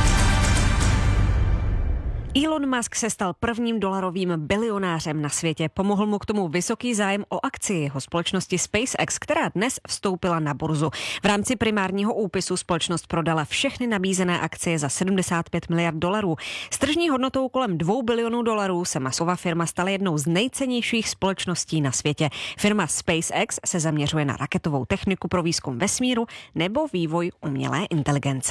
Elon Musk se stal prvním dolarovým bilionářem na světě. Pomohl mu k tomu vysoký zájem o akcii jeho společnosti SpaceX, která dnes vstoupila na burzu. V rámci primárního úpisu společnost prodala všechny nabízené akcie za 75 miliard dolarů. S tržní hodnotou kolem 2 bilionů dolarů se Muskova firma stala jednou z nejcennějších společností na světě. Firma SpaceX se zaměřuje na raketovou techniku pro výzkum vesmíru nebo vývoj umělé inteligence.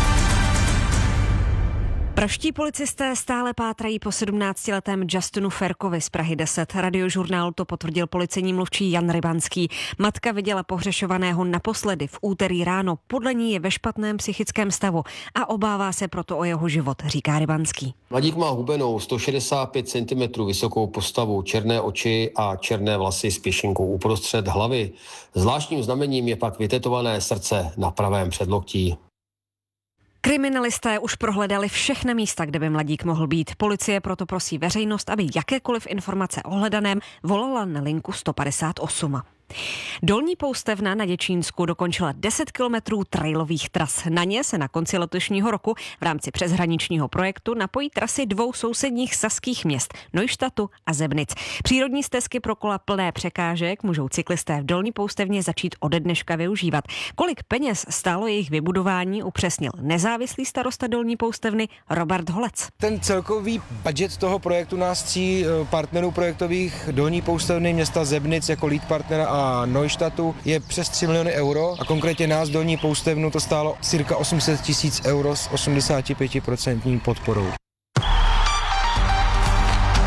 Pražští policisté stále pátrají po 17letém Justinu Ferkovi z Prahy 10. Radiožurnálu to potvrdil policejní mluvčí Jan Rybanský. Matka viděla pohřešovaného naposledy v úterý ráno. Podle ní je ve špatném psychickém stavu a obává se proto o jeho život, říká Rybanský. Mladík má hubenou 165 cm vysokou postavu, černé oči a černé vlasy s pěšinkou uprostřed hlavy. Zvláštním znamením je pak vytetované srdce na pravém předloktí. Kriminalisté už prohledali všechna místa, kde by mladík mohl být. Policie proto prosí veřejnost, aby jakékoliv informace o hledaném volala na linku 158. Dolní Poustevna na Děčínsku dokončila 10 kilometrů trailových tras. Na ně se na konci letošního roku v rámci přeshraničního projektu napojí trasy dvou sousedních saských měst, Neuštadtu a Zebnic. Přírodní stezky pro kola plné překážek můžou cyklisté v Dolní Poustevně začít ode dneška využívat. Kolik peněz stálo jejich vybudování, upřesnil nezávislý starosta Dolní Poustevny Robert Holec. Ten celkový budget toho projektu nás tří partnerů projektových Dolní Poustevny, města Zebnic jako lead partnera a Neuštadtu je přes 3 miliony euro a konkrétně nás Dolní Poustevnu to stálo cirka 800 000 euro s 85% podporou.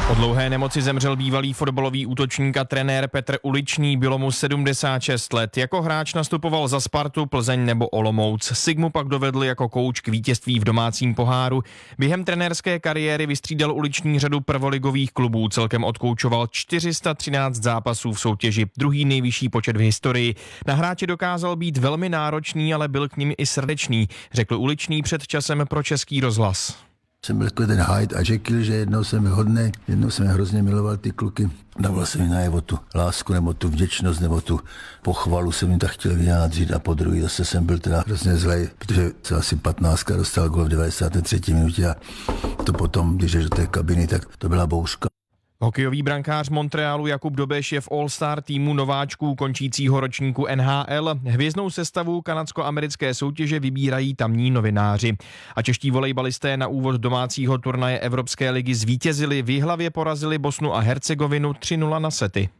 Po dlouhé nemoci zemřel bývalý fotbalový útočník a trenér Petr Uličný, bylo mu 76 let. Jako hráč nastupoval za Spartu, Plzeň nebo Olomouc. Sigmu pak dovedl jako kouč k vítězství v domácím poháru. Během trenérské kariéry vystřídal Uličný řadu prvoligových klubů, celkem odkoučoval 413 zápasů v soutěži, druhý nejvyšší počet v historii. Na hráče dokázal být velmi náročný, ale byl k nim i srdečný, řekl Uličný před časem pro Český rozhlas. Jsem byl jako ten Hyde a Jekyll, že jednou jsem hodnej, jednou jsem hrozně miloval ty kluky. Dával jsem mi najevo tu lásku, nebo tu vděčnost, nebo tu pochvalu jsem jim tak chtěl vyjádřit a po druhý zase jsem byl teda hrozně zlej, protože se asi 15 dostal gól v 93. minutě a to potom, když jdeš do té kabiny, tak to byla bouřka. Hokejový brankář Montrealu Jakub Dobeš je v All-Star týmu nováčků končícího ročníku NHL. Hvězdnou sestavu kanadsko-americké soutěže vybírají tamní novináři. A čeští volejbalisté na úvod domácího turnaje Evropské ligy zvítězili, v Jihlavě porazili Bosnu a Hercegovinu 3-0 na sety.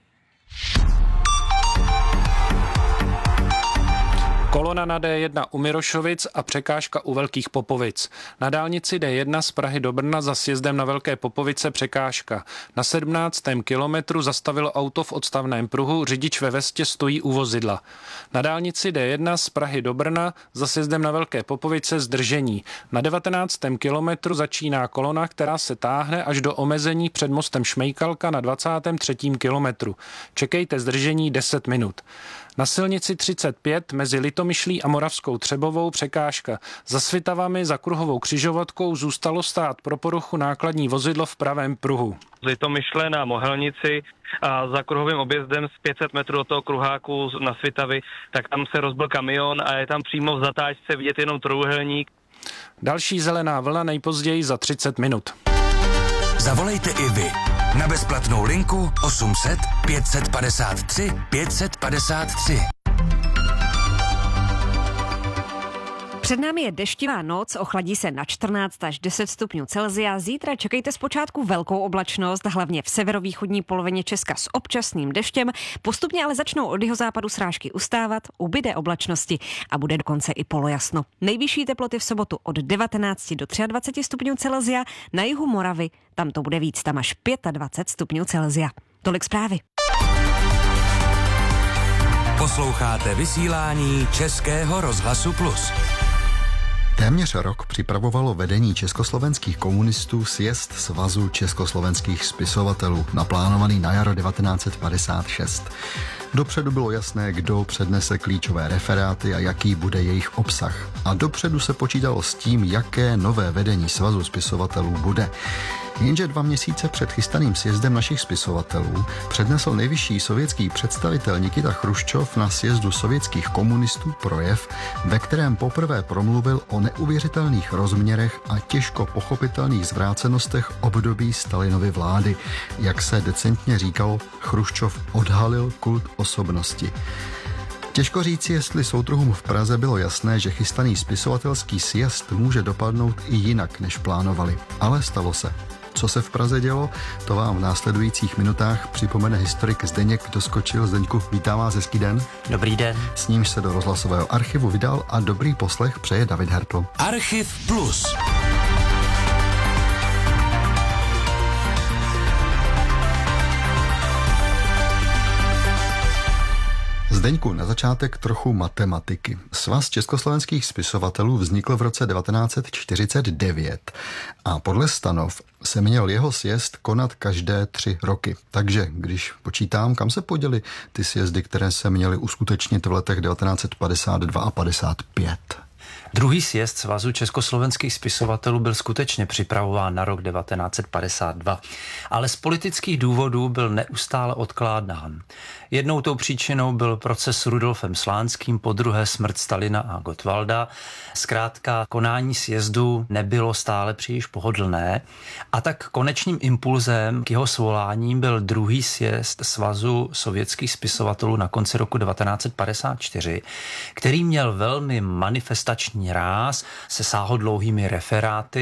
Kolona na D1 u Mirošovic a překážka u Velkých Popovic. Na dálnici D1 z Prahy do Brna za sjezdem na Velké Popovice překážka. Na 17. kilometru zastavilo auto v odstavném pruhu, řidič ve vestě stojí u vozidla. Na dálnici D1 z Prahy do Brna za sjezdem na Velké Popovice zdržení. Na 19. kilometru začíná kolona, která se táhne až do omezení před mostem Šmejkalka na 23. kilometru. Čekejte zdržení 10 minut. Na silnici 35 mezi Litomyšlí a Moravskou Třebovou překážka. Za Svitavami za kruhovou křižovatkou zůstalo stát pro poruchu nákladní vozidlo v pravém pruhu. Z Litomyšle na Mohelnici a za kruhovým objezdem z 500 metrů od toho kruháku na Svitavy, tak tam se rozbil kamion a je tam přímo v zatáčce vidět jenom trojúhelník. Další zelená vlna nejpozději za 30 minut. Zavolejte i vy na bezplatnou linku 800 553 553. Před námi je deštivá noc, ochladí se na 14 až 10 stupňů Celsia. Zítra čekejte zpočátku velkou oblačnost, hlavně v severovýchodní polovině Česka s občasným deštěm. Postupně ale začnou od jihozápadu srážky ustávat, ubyde oblačnosti a bude dokonce i polojasno. Nejvyšší teploty v sobotu od 19 do 23 stupňů Celsia, na jihu Moravy tam to bude víc, tam až 25 stupňů Celsia. Tolik zprávy. Posloucháte vysílání Českého rozhlasu Plus. Téměř rok připravovalo vedení československých komunistů sjezd Svazu československých spisovatelů, naplánovaný na jaro 1956. Dopředu bylo jasné, kdo přednese klíčové referáty a jaký bude jejich obsah. A dopředu se počítalo s tím, jaké nové vedení Svazu spisovatelů bude. Jenže 2 měsíce před chystaným sjezdem našich spisovatelů přednesl nejvyšší sovětský představitel Nikita Chruščov na sjezdu sovětských komunistů projev, ve kterém poprvé promluvil o neuvěřitelných rozměrech a těžko pochopitelných zvrácenostech období Stalinovy vlády. Jak se decentně říkalo, Chruščov odhalil kult osobnosti. Těžko říci, jestli soudruhům v Praze bylo jasné, že chystaný spisovatelský sjezd může dopadnout i jinak, než plánovali. Ale stalo se. Co se v Praze dělo, to vám v následujících minutách připomene historik Zdeněk Doskočil. Zdeňku, vítám vás, hezký den. Dobrý den. S nímž se do rozhlasového archivu vydal a dobrý poslech přeje David Hertl. Archiv Plus. Zdeňku, na začátek trochu matematiky. Svaz československých spisovatelů vznikl v roce 1949 a podle stanov se měl jeho sjezd konat každé 3 roky. Takže když počítám, kam se poděly ty sjezdy, které se měly uskutečnit v letech 1952 a 55? Druhý sjezd Svazu československých spisovatelů byl skutečně připravován na rok 1952, ale z politických důvodů byl neustále odkládán. Jednou tou příčinou byl proces s Rudolfem Slánským, podruhé smrt Stalina a Gottwalda. Zkrátka konání sjezdu nebylo stále příliš pohodlné a tak konečným impulzem k jeho svoláním byl druhý sjezd Svazu sovětských spisovatelů na konci roku 1954, který měl velmi manifestační ráz se sáhodlouhými referáty,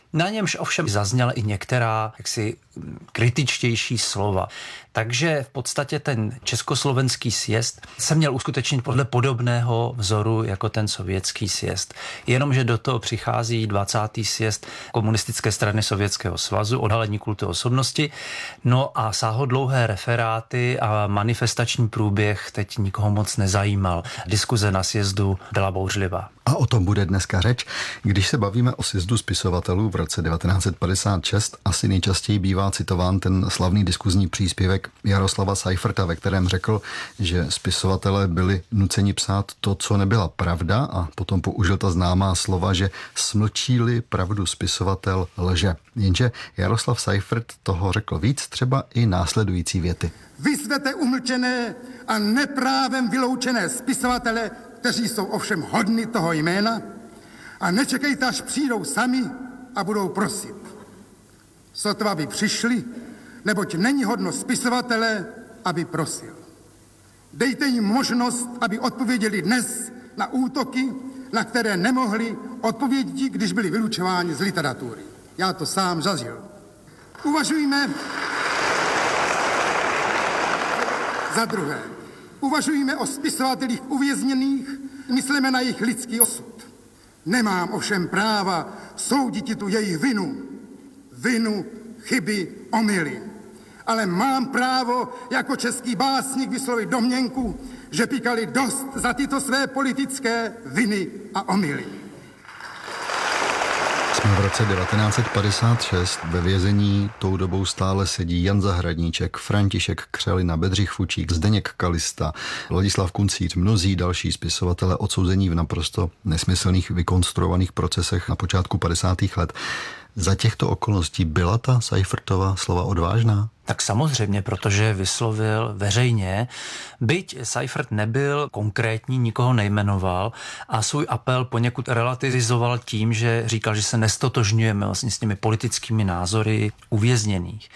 Na němž ovšem zazněla i některá jaksi kritičtější slova. Takže v podstatě ten československý sjezd se měl uskutečnit podle podobného vzoru jako ten sovětský sjezd. Jenomže do toho přichází 20. sjezd Komunistické strany Sovětského svazu, odhalení kultu osobnosti, no a sáhodlouhé referáty a manifestační průběh teď nikoho moc nezajímal. Diskuze na sjezdu byla bouřlivá. A o tom bude dneska řeč. Když se bavíme o sjezdu spisovatelů v roce 1956, asi nejčastěji bývá citován ten slavný diskuzní příspěvek Jaroslava Seiferta, ve kterém řekl, že spisovatelé byli nuceni psát to, co nebyla pravda, a potom použil ta známá slova, že smlčí-li pravdu spisovatel lže. Jenže Jaroslav Seifert toho řekl víc, třeba i následující věty. Vyzvete umlčené a neprávem vyloučené spisovatele, kteří jsou ovšem hodni toho jména, a nečekejte, až přijdou sami a budou prosit. Sotva by přišli, neboť není hodno spisovatele, aby prosil. Dejte jim možnost, aby odpověděli dnes na útoky, na které nemohli odpovědět, když byli vylučováni z literatury. Já to sám zažil. Uvažujme za druhé. Uvažujme o spisovatelích uvězněných, myslíme na jejich lidský osud. Nemám ovšem práva soudit tu jejich vinu, chyby, omyly. Ale mám právo jako český básník vyslovit domněnku, že píkali dost za tyto své politické viny a omyly. Jsme v roce 1956, ve vězení tou dobou stále sedí Jan Zahradníček, František Křelina, Bedřich Fučík, Zdeněk Kalista, Ladislav Kuncíř, mnozí další spisovatelé odsouzení v naprosto nesmyslných vykonstruovaných procesech na počátku 50. let. Za těchto okolností byla ta Seifertova slova odvážná? Tak samozřejmě, protože vyslovil veřejně, byť Seifert nebyl konkrétní, nikoho nejmenoval a svůj apel poněkud relativizoval tím, že říkal, že se nestotožňujeme vlastně s těmi politickými názory uvězněných.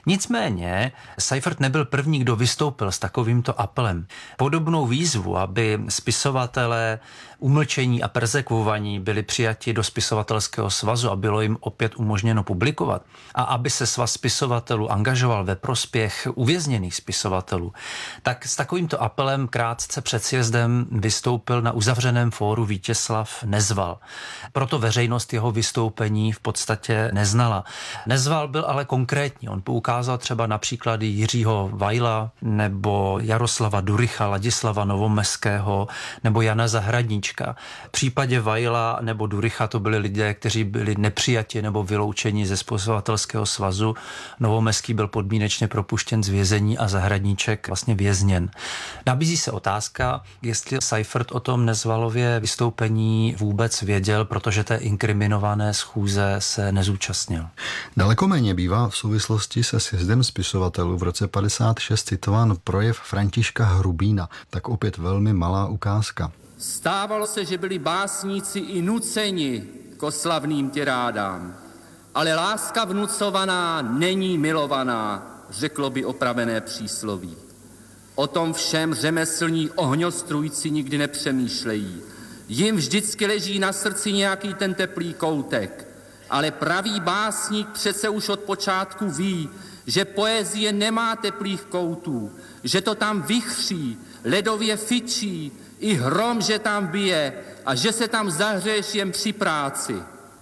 Nicméně Seifert nebyl první, kdo vystoupil s takovýmto apelem. Podobnou výzvu, aby spisovatelé umlčení a perzekvovaní byli přijati do spisovatelského svazu a bylo jim opět umožněno publikovat a aby se svaz spisovatelů angažoval ve prospěch uvězněných spisovatelů, tak s takovýmto apelem krátce před sjezdem vystoupil na uzavřeném fóru Vítězslav Nezval. Proto veřejnost jeho vystoupení v podstatě neznala. Nezval byl ale konkrétní. On poukázal třeba na příklady Jiřího Vajla nebo Jaroslava Duricha, Ladislava Novomeského nebo Jana Zahradníčka. V případě Vajla nebo Duricha to byli lidé, kteří byli nepřijati nebo vyloučeni ze spisovatelského svazu. Novomeský byl podmínečně propuštěn z vězení a Zahradníček vlastně vězněn. Nabízí se otázka, jestli Seifert o tom Nezvalově vystoupení vůbec věděl, protože té inkriminované schůze se nezúčastnil. Daleko méně bývá v souvislosti se sjezdem spisovatelů v roce 56 citován projev Františka Hrubína, tak opět velmi malá ukázka. Stávalo se, že byli básníci i nuceni k oslavným tirádám, ale láska vnucovaná není milovaná, řeklo by opravené přísloví. O tom všem řemeslní ohňostrůjci nikdy nepřemýšlejí. Jim vždycky leží na srdci nějaký ten teplý koutek, ale pravý básník přece už od počátku ví, že poezie nemá teplých koutů, že to tam vichří, ledově fičí, i hrom, že tam bije a že se tam zahřeješ jen při práci.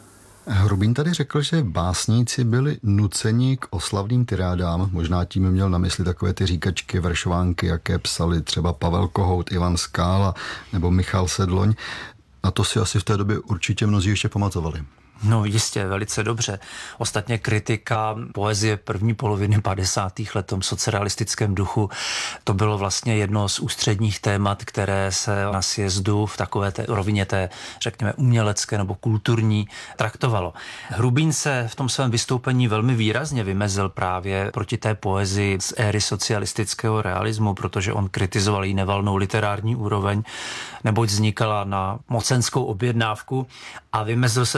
Hrubín tady řekl, že básníci byli nuceni k oslavným tirádám, možná tím měl na mysli takové ty říkačky, veršovánky, jaké psali třeba Pavel Kohout, Ivan Skála nebo Michal Sedloň. A to si asi v té době určitě mnozí ještě pamatovali. No jistě, velice dobře. Ostatně kritika poezie první poloviny 50. let v tom socialistickém duchu, to bylo vlastně jedno z ústředních témat, které se na sjezdu v takové té rovině té, řekněme, umělecké nebo kulturní traktovalo. Hrubín se v tom svém vystoupení velmi výrazně vymezil právě proti té poezii z éry socialistického realismu, protože on kritizoval jí nevalnou literární úroveň, neboť vznikala na mocenskou objednávku a vymezil se také vůči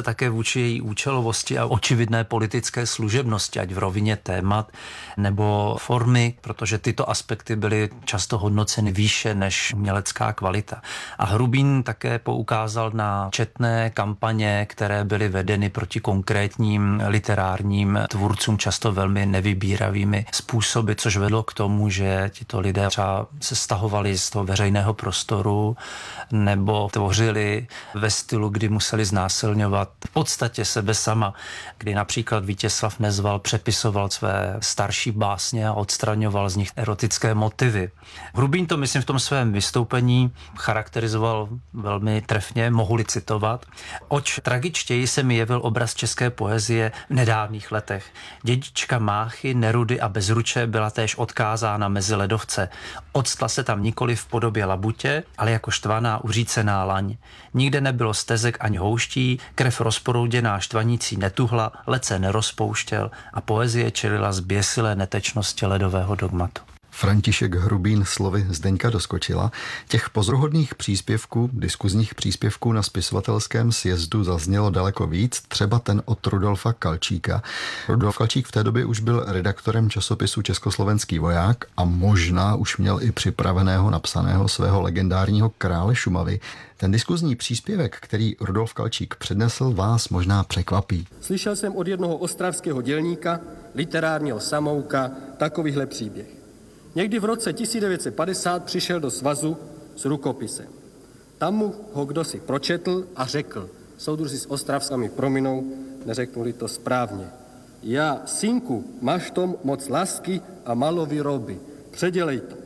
vůči její účelovosti a očividné politické služebnosti, ať v rovině témat nebo formy, protože tyto aspekty byly často hodnoceny výše než umělecká kvalita. A Hrubín také poukázal na četné kampaně, které byly vedeny proti konkrétním literárním tvůrcům, často velmi nevybíravými způsoby, což vedlo k tomu, že tito lidé třeba se stahovali z toho veřejného prostoru nebo tvořili ve stylu, kdy museli znásilňovat v podstatě sebe sama, kdy například Vítězslav Nezval přepisoval své starší básně a odstraňoval z nich erotické motivy. Hrubín to, myslím, v tom svém vystoupení charakterizoval velmi trefně, mohu-li citovat. Oč tragičtěji se mi jevil obraz české poezie v nedávných letech. Dědička Máchy, Nerudy a Bezruče byla též odkázána mezi ledovce. Octla se tam nikoli v podobě labutě, ale jako štvaná uřícená laň. Nikde nebylo stezek ani houští, krev rozporouděná štvanící netuhla, led se nerozpouštěl a poezie čelila zběsilé netečnosti ledového dogmatu. František Hrubín slovy Zdeňka Doskočila. Těch pozoruhodných příspěvků, diskuzních příspěvků na spisovatelském sjezdu zaznělo daleko víc, třeba ten od Rudolfa Kalčíka. Rudolf Kalčík v té době už byl redaktorem časopisu Československý voják a možná už měl i připraveného, napsaného svého legendárního Krále Šumavy. Ten diskuzní příspěvek, který Rudolf Kalčík přednesl, vás možná překvapí. Slyšel jsem od jednoho ostravského dělníka, literárního samouka, takovýhle příběh. Někdy v roce 1950 přišel do svazu s rukopisem. Tam mu ho kdosi pročetl a řekl, soudruzi z Ostravska mi prominou, neřeknuli to správně. Já, synku, máš tom moc lásky a malo výroby, předělej to.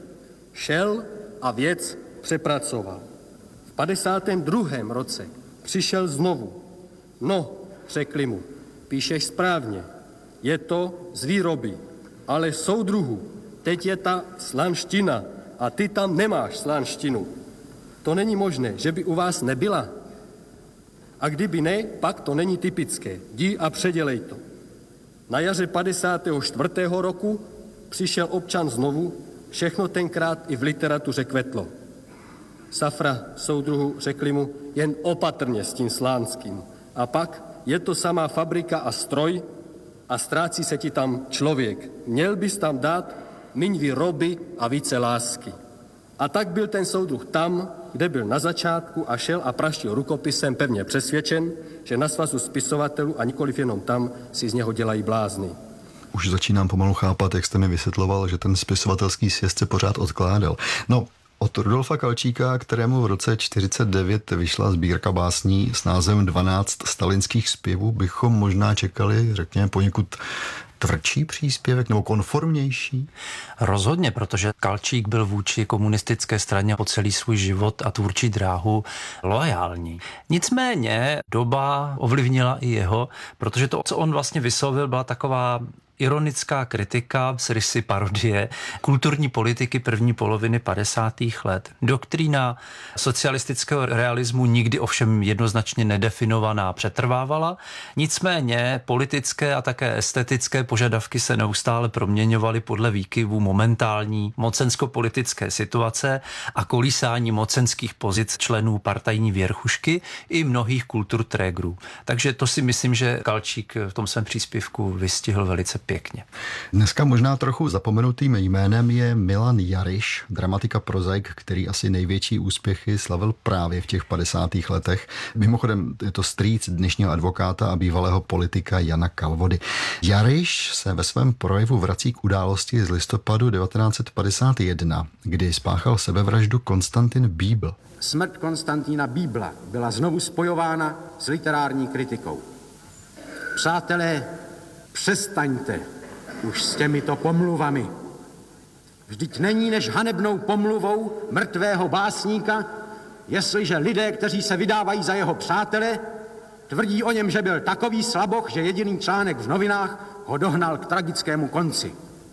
Šel a věc přepracoval. V 52. roce přišel znovu. No, řekli mu, píšeš správně, je to z výroby, ale soudruhu, teď je ta slánština a ty tam nemáš slánštinu. To není možné, že by u vás nebyla. A kdyby ne, pak to není typické. Jdi a předělej to. Na jaře 54. roku přišel občan znovu, všechno tenkrát i v literatuře kvetlo. Safra soudruhu řekli mu, jen opatrně s tím slánským. A pak je to samá fabrika a stroj a ztrácí se ti tam člověk. Měl bys tam dát míň výroby a více lásky. A tak byl ten soudruh tam, kde byl na začátku a šel a praštil rukopisem pevně přesvědčen, že na svazu spisovatelů a nikoliv jenom tam si z něho dělají blázny. Už začínám pomalu chápat, jak jste mi vysvětloval, že ten spisovatelský sjezd se pořád odkládal. No, od Rudolfa Kalčíka, kterému v roce 1949 vyšla sbírka básní s názvem 12 stalinských zpěvů, bychom možná čekali, řekněme, poněkud tvrdší příspěvek nebo konformnější? Rozhodně, protože Kalčík byl vůči komunistické straně po celý svůj život a tvůrčí dráhu loajální. Nicméně doba ovlivnila i jeho, protože to, co on vlastně vyslovil, byla taková ironická kritika s rysy parodie kulturní politiky první poloviny 50. let. Doktrína socialistického realismu nikdy ovšem jednoznačně nedefinovaná přetrvávala, nicméně politické a také estetické požadavky se neustále proměňovaly podle výkyvů momentální mocensko-politické situace a kolísání mocenských pozic členů partajní věrchušky i mnohých kulturtrégrů. Takže to si myslím, že Kalčík v tom svém příspěvku vystihl velice pěkně. Dneska možná trochu zapomenutým jménem je Milan Jariš, dramatika prozaik, který asi největší úspěchy slavil právě v těch 50. letech. Mimochodem je to strýc dnešního advokáta a bývalého politika Jana Kalvody. Jariš se ve svém projevu vrací k události z listopadu 1951, kdy spáchal sebevraždu Konstantin Bíbl. Smrt Konstantina Bíbla byla znovu spojována s literární kritikou. Přátelé, přestaňte už s těmito pomluvami. Vždyť není než hanebnou pomluvou mrtvého básníka, jestliže lidé, kteří se vydávají za jeho přátele, tvrdí o něm, že byl takový slaboch, že jediný článek v novinách ho dohnal k tragickému konci.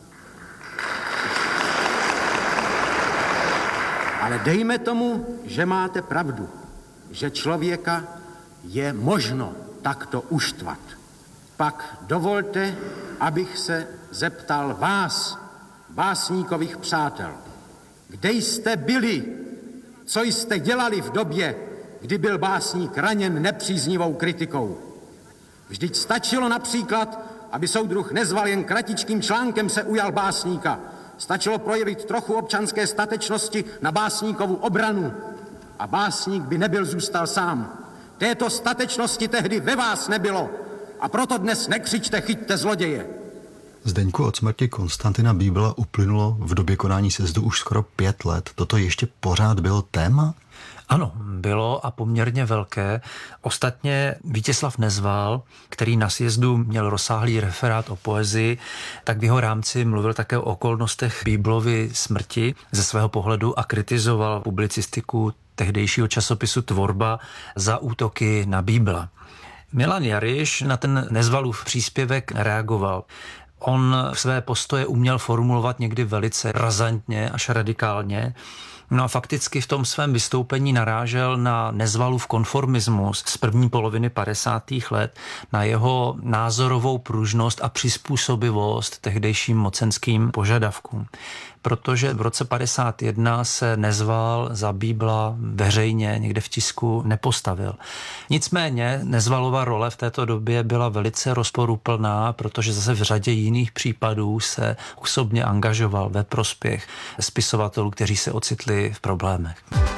Ale dejme tomu, že máte pravdu, že člověka je možno takto uštvat. Pak dovolte, abych se zeptal vás, básníkových přátel. Kde jste byli? Co jste dělali v době, kdy byl básník raněn nepříznivou kritikou? Vždyť stačilo například, aby soudruh Nezval jen kratičkým článkem se ujal básníka. Stačilo projevit trochu občanské statečnosti na básníkovu obranu a básník by nebyl zůstal sám. Této statečnosti tehdy ve vás nebylo a proto dnes nekřičte chyťte zloděje. Zdeňku, od smrti Konstantina Bíbla uplynulo v době konání sjezdu už skoro 5 let. Toto ještě pořád bylo téma? Ano, bylo a poměrně velké. Ostatně Vítězslav Nezval, který na sjezdu měl rozsáhlý referát o poezii, tak v jeho rámci mluvil také o okolnostech Bíblovy smrti ze svého pohledu a kritizoval publicistiku tehdejšího časopisu Tvorba za útoky na Bíbla. Milan Jariš na ten Nezvalův příspěvek reagoval. On své postoje uměl formulovat někdy velice razantně až radikálně. No a fakticky v tom svém vystoupení narážel na Nezvalův konformismus z první poloviny 50. let, na jeho názorovou pružnost a přizpůsobivost tehdejším mocenským požadavkům. Protože v roce 51 se Nezval za Bíbla veřejně někde v tisku nepostavil. Nicméně Nezvalova role v této době byla velice rozporuplná, protože zase v řadě jiných případů se osobně angažoval ve prospěch spisovatelů, kteří se ocitli v problémech.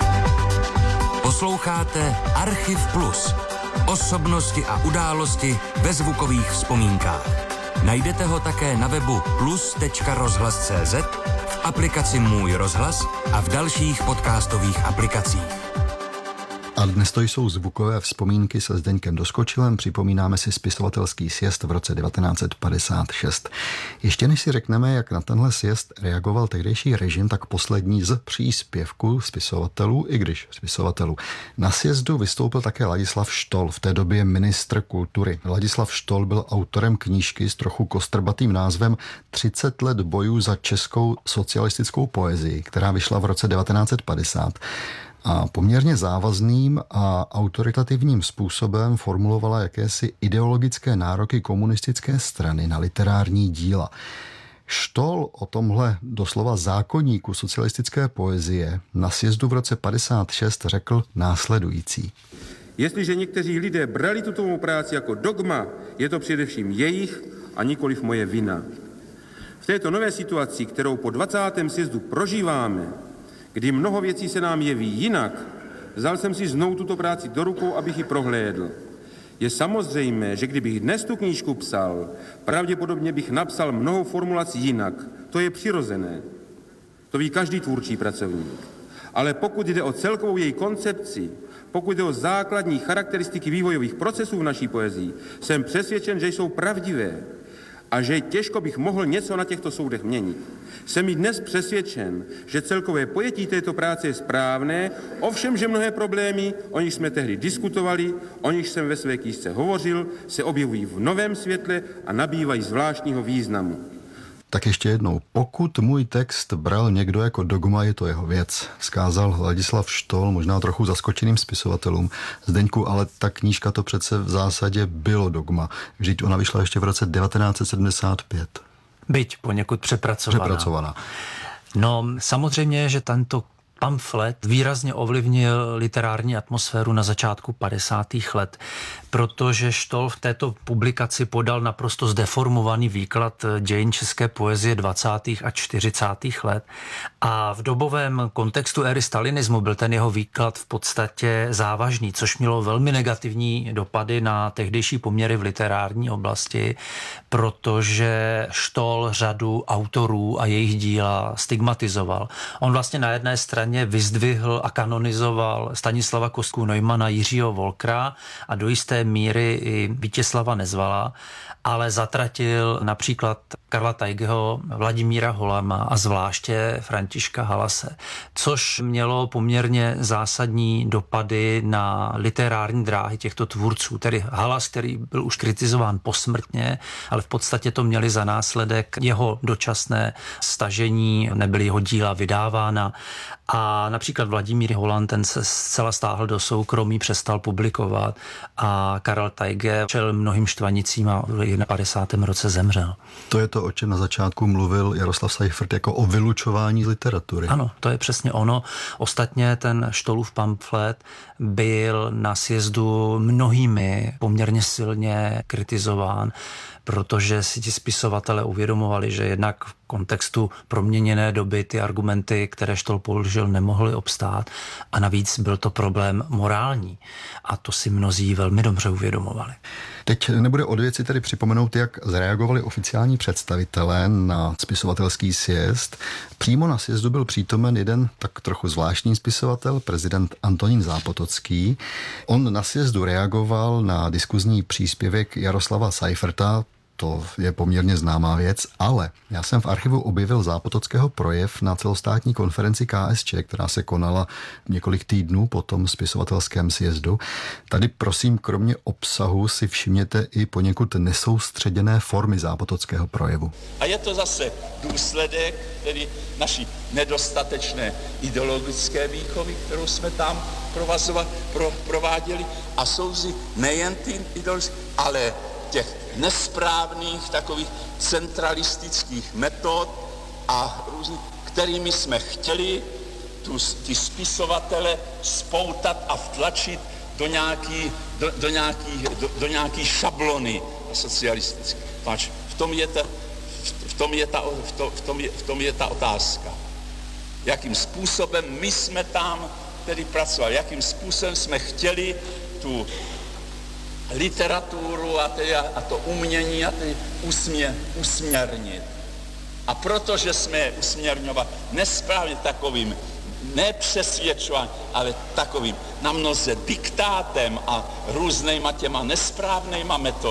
Posloucháte Archiv Plus. Osobnosti a události ve zvukových vzpomínkách. Najdete ho také na webu plus.rozhlas.cz, v aplikaci Můj rozhlas a v dalších podcastových aplikacích. A dnes to jsou zvukové vzpomínky se Zdeňkem Doskočilem. Připomínáme si spisovatelský sjezd v roce 1956. Ještě než si řekneme, jak na tenhle sjezd reagoval tehdejší režim, tak poslední z příspěvků spisovatelů, i když spisovatelů. Na sjezdu vystoupil také Ladislav Štol, v té době ministr kultury. Ladislav Štol byl autorem knížky s trochu kostrbatým názvem 30 let bojů za českou socialistickou poezii, která vyšla v roce 1950. A poměrně závazným a autoritativním způsobem formulovala jakési ideologické nároky komunistické strany na literární díla. Štol o tomhle doslova zákoníku socialistické poezie na sjezdu v roce 56 řekl následující. Jestliže někteří lidé brali tuto mou práci jako dogma, je to především jejich a nikoliv moje vina. V této nové situaci, kterou po 20. sjezdu prožíváme, kdy mnoho věcí se nám jeví jinak, vzal jsem si znovu tuto práci do rukou, abych ji prohlédl. Je samozřejmé, že kdybych dnes tu knížku psal, pravděpodobně bych napsal mnoho formulací jinak. To je přirozené. To ví každý tvůrčí pracovník. Ale pokud jde o celkovou její koncepci, pokud jde o základní charakteristiky vývojových procesů v naší poezii, jsem přesvědčen, že jsou pravdivé a že těžko bych mohl něco na těchto soudech měnit. Jsem i dnes přesvědčen, že celkové pojetí této práce je správné, ovšem, že mnohé problémy, o nich jsme tehdy diskutovali, o nich jsem ve své knížce hovořil, se objevují v novém světle a nabývají zvláštního významu. Tak ještě jednou, pokud můj text bral někdo jako dogma, je to jeho věc, vzkázal Ladislav Štol možná trochu zaskočeným spisovatelům. Zdeňku, ale ta knížka to přece v zásadě bylo dogma. Vždyť ona vyšla ještě v roce 1975. Byť poněkud přepracovaná. No, samozřejmě, že tento pamflet výrazně ovlivnil literární atmosféru na začátku 50. let, protože Štol v této publikaci podal naprosto zdeformovaný výklad dějin české poezie 20. a 40. let a v dobovém kontextu éry stalinismu byl ten jeho výklad v podstatě závažný, což mělo velmi negativní dopady na tehdejší poměry v literární oblasti, protože Štol řadu autorů a jejich díla stigmatizoval. On vlastně na jedné straně vyzdvihl a kanonizoval Stanislava Kostku-Neumanna, Jiřího Wolkera a do jisté míry i Vítězslava Nezvala, ale zatratil například Karla Tajgeho, Vladimíra Holama a zvláště Františka Halase, což mělo poměrně zásadní dopady na literární dráhy těchto tvůrců. Tedy Halas, který byl už kritizován posmrtně, ale v podstatě to měli za následek jeho dočasné stažení, nebyly jeho díla vydávána. A například Vladimír Holan, ten se zcela stáhl do soukromí, přestal publikovat a Karel Tajge čel mnohým štvanicím a v 51. roce zemřel. To je to to, o čem na začátku mluvil Jaroslav Seifert, jako o vylučování z literatury. Ano, to je přesně ono. Ostatně ten Stollův pamflet byl na sjezdu mnohými poměrně silně kritizován, protože si ti spisovatelé uvědomovali, že jednak v kontextu proměněné doby ty argumenty, které Stoll použil, nemohly obstát a navíc byl to problém morální a to si mnozí velmi dobře uvědomovali. Teď nebude od věci tedy připomenout, jak zareagovali oficiální představitelé na spisovatelský sjezd. Přímo na sjezdu byl přítomen jeden tak trochu zvláštní spisovatel, prezident Antonín Zápotocký. On na sjezdu reagoval na diskuzní příspěvek Jaroslava Seiferta. To je poměrně známá věc, ale já jsem v archivu objevil Zápotockého projev na celostátní konferenci KSČ, která se konala několik týdnů po tom spisovatelském sjezdu. Tady prosím, kromě obsahu si všimněte i poněkud nesoustředěné formy Zápotockého projevu. A je to zase důsledek tedy naší nedostatečné ideologické výchovy, kterou jsme tam prováděli, a jsou nejen ty ideologické, ale těch nesprávných takových centralistických metod a různých, kterými jsme chtěli ty spisovatele spoutat a vtlačit do nějaký šablony socialistické. V tom je ta otázka. Jakým způsobem my jsme tam tedy pracovali, jakým způsobem jsme chtěli tu literaturu a to umění a usměrnit. A protože jsme je usměrňovali nesprávně takovým nepřesvědčováním, ale takovým namnoze diktátem a různýma těma nesprávnýma metodami,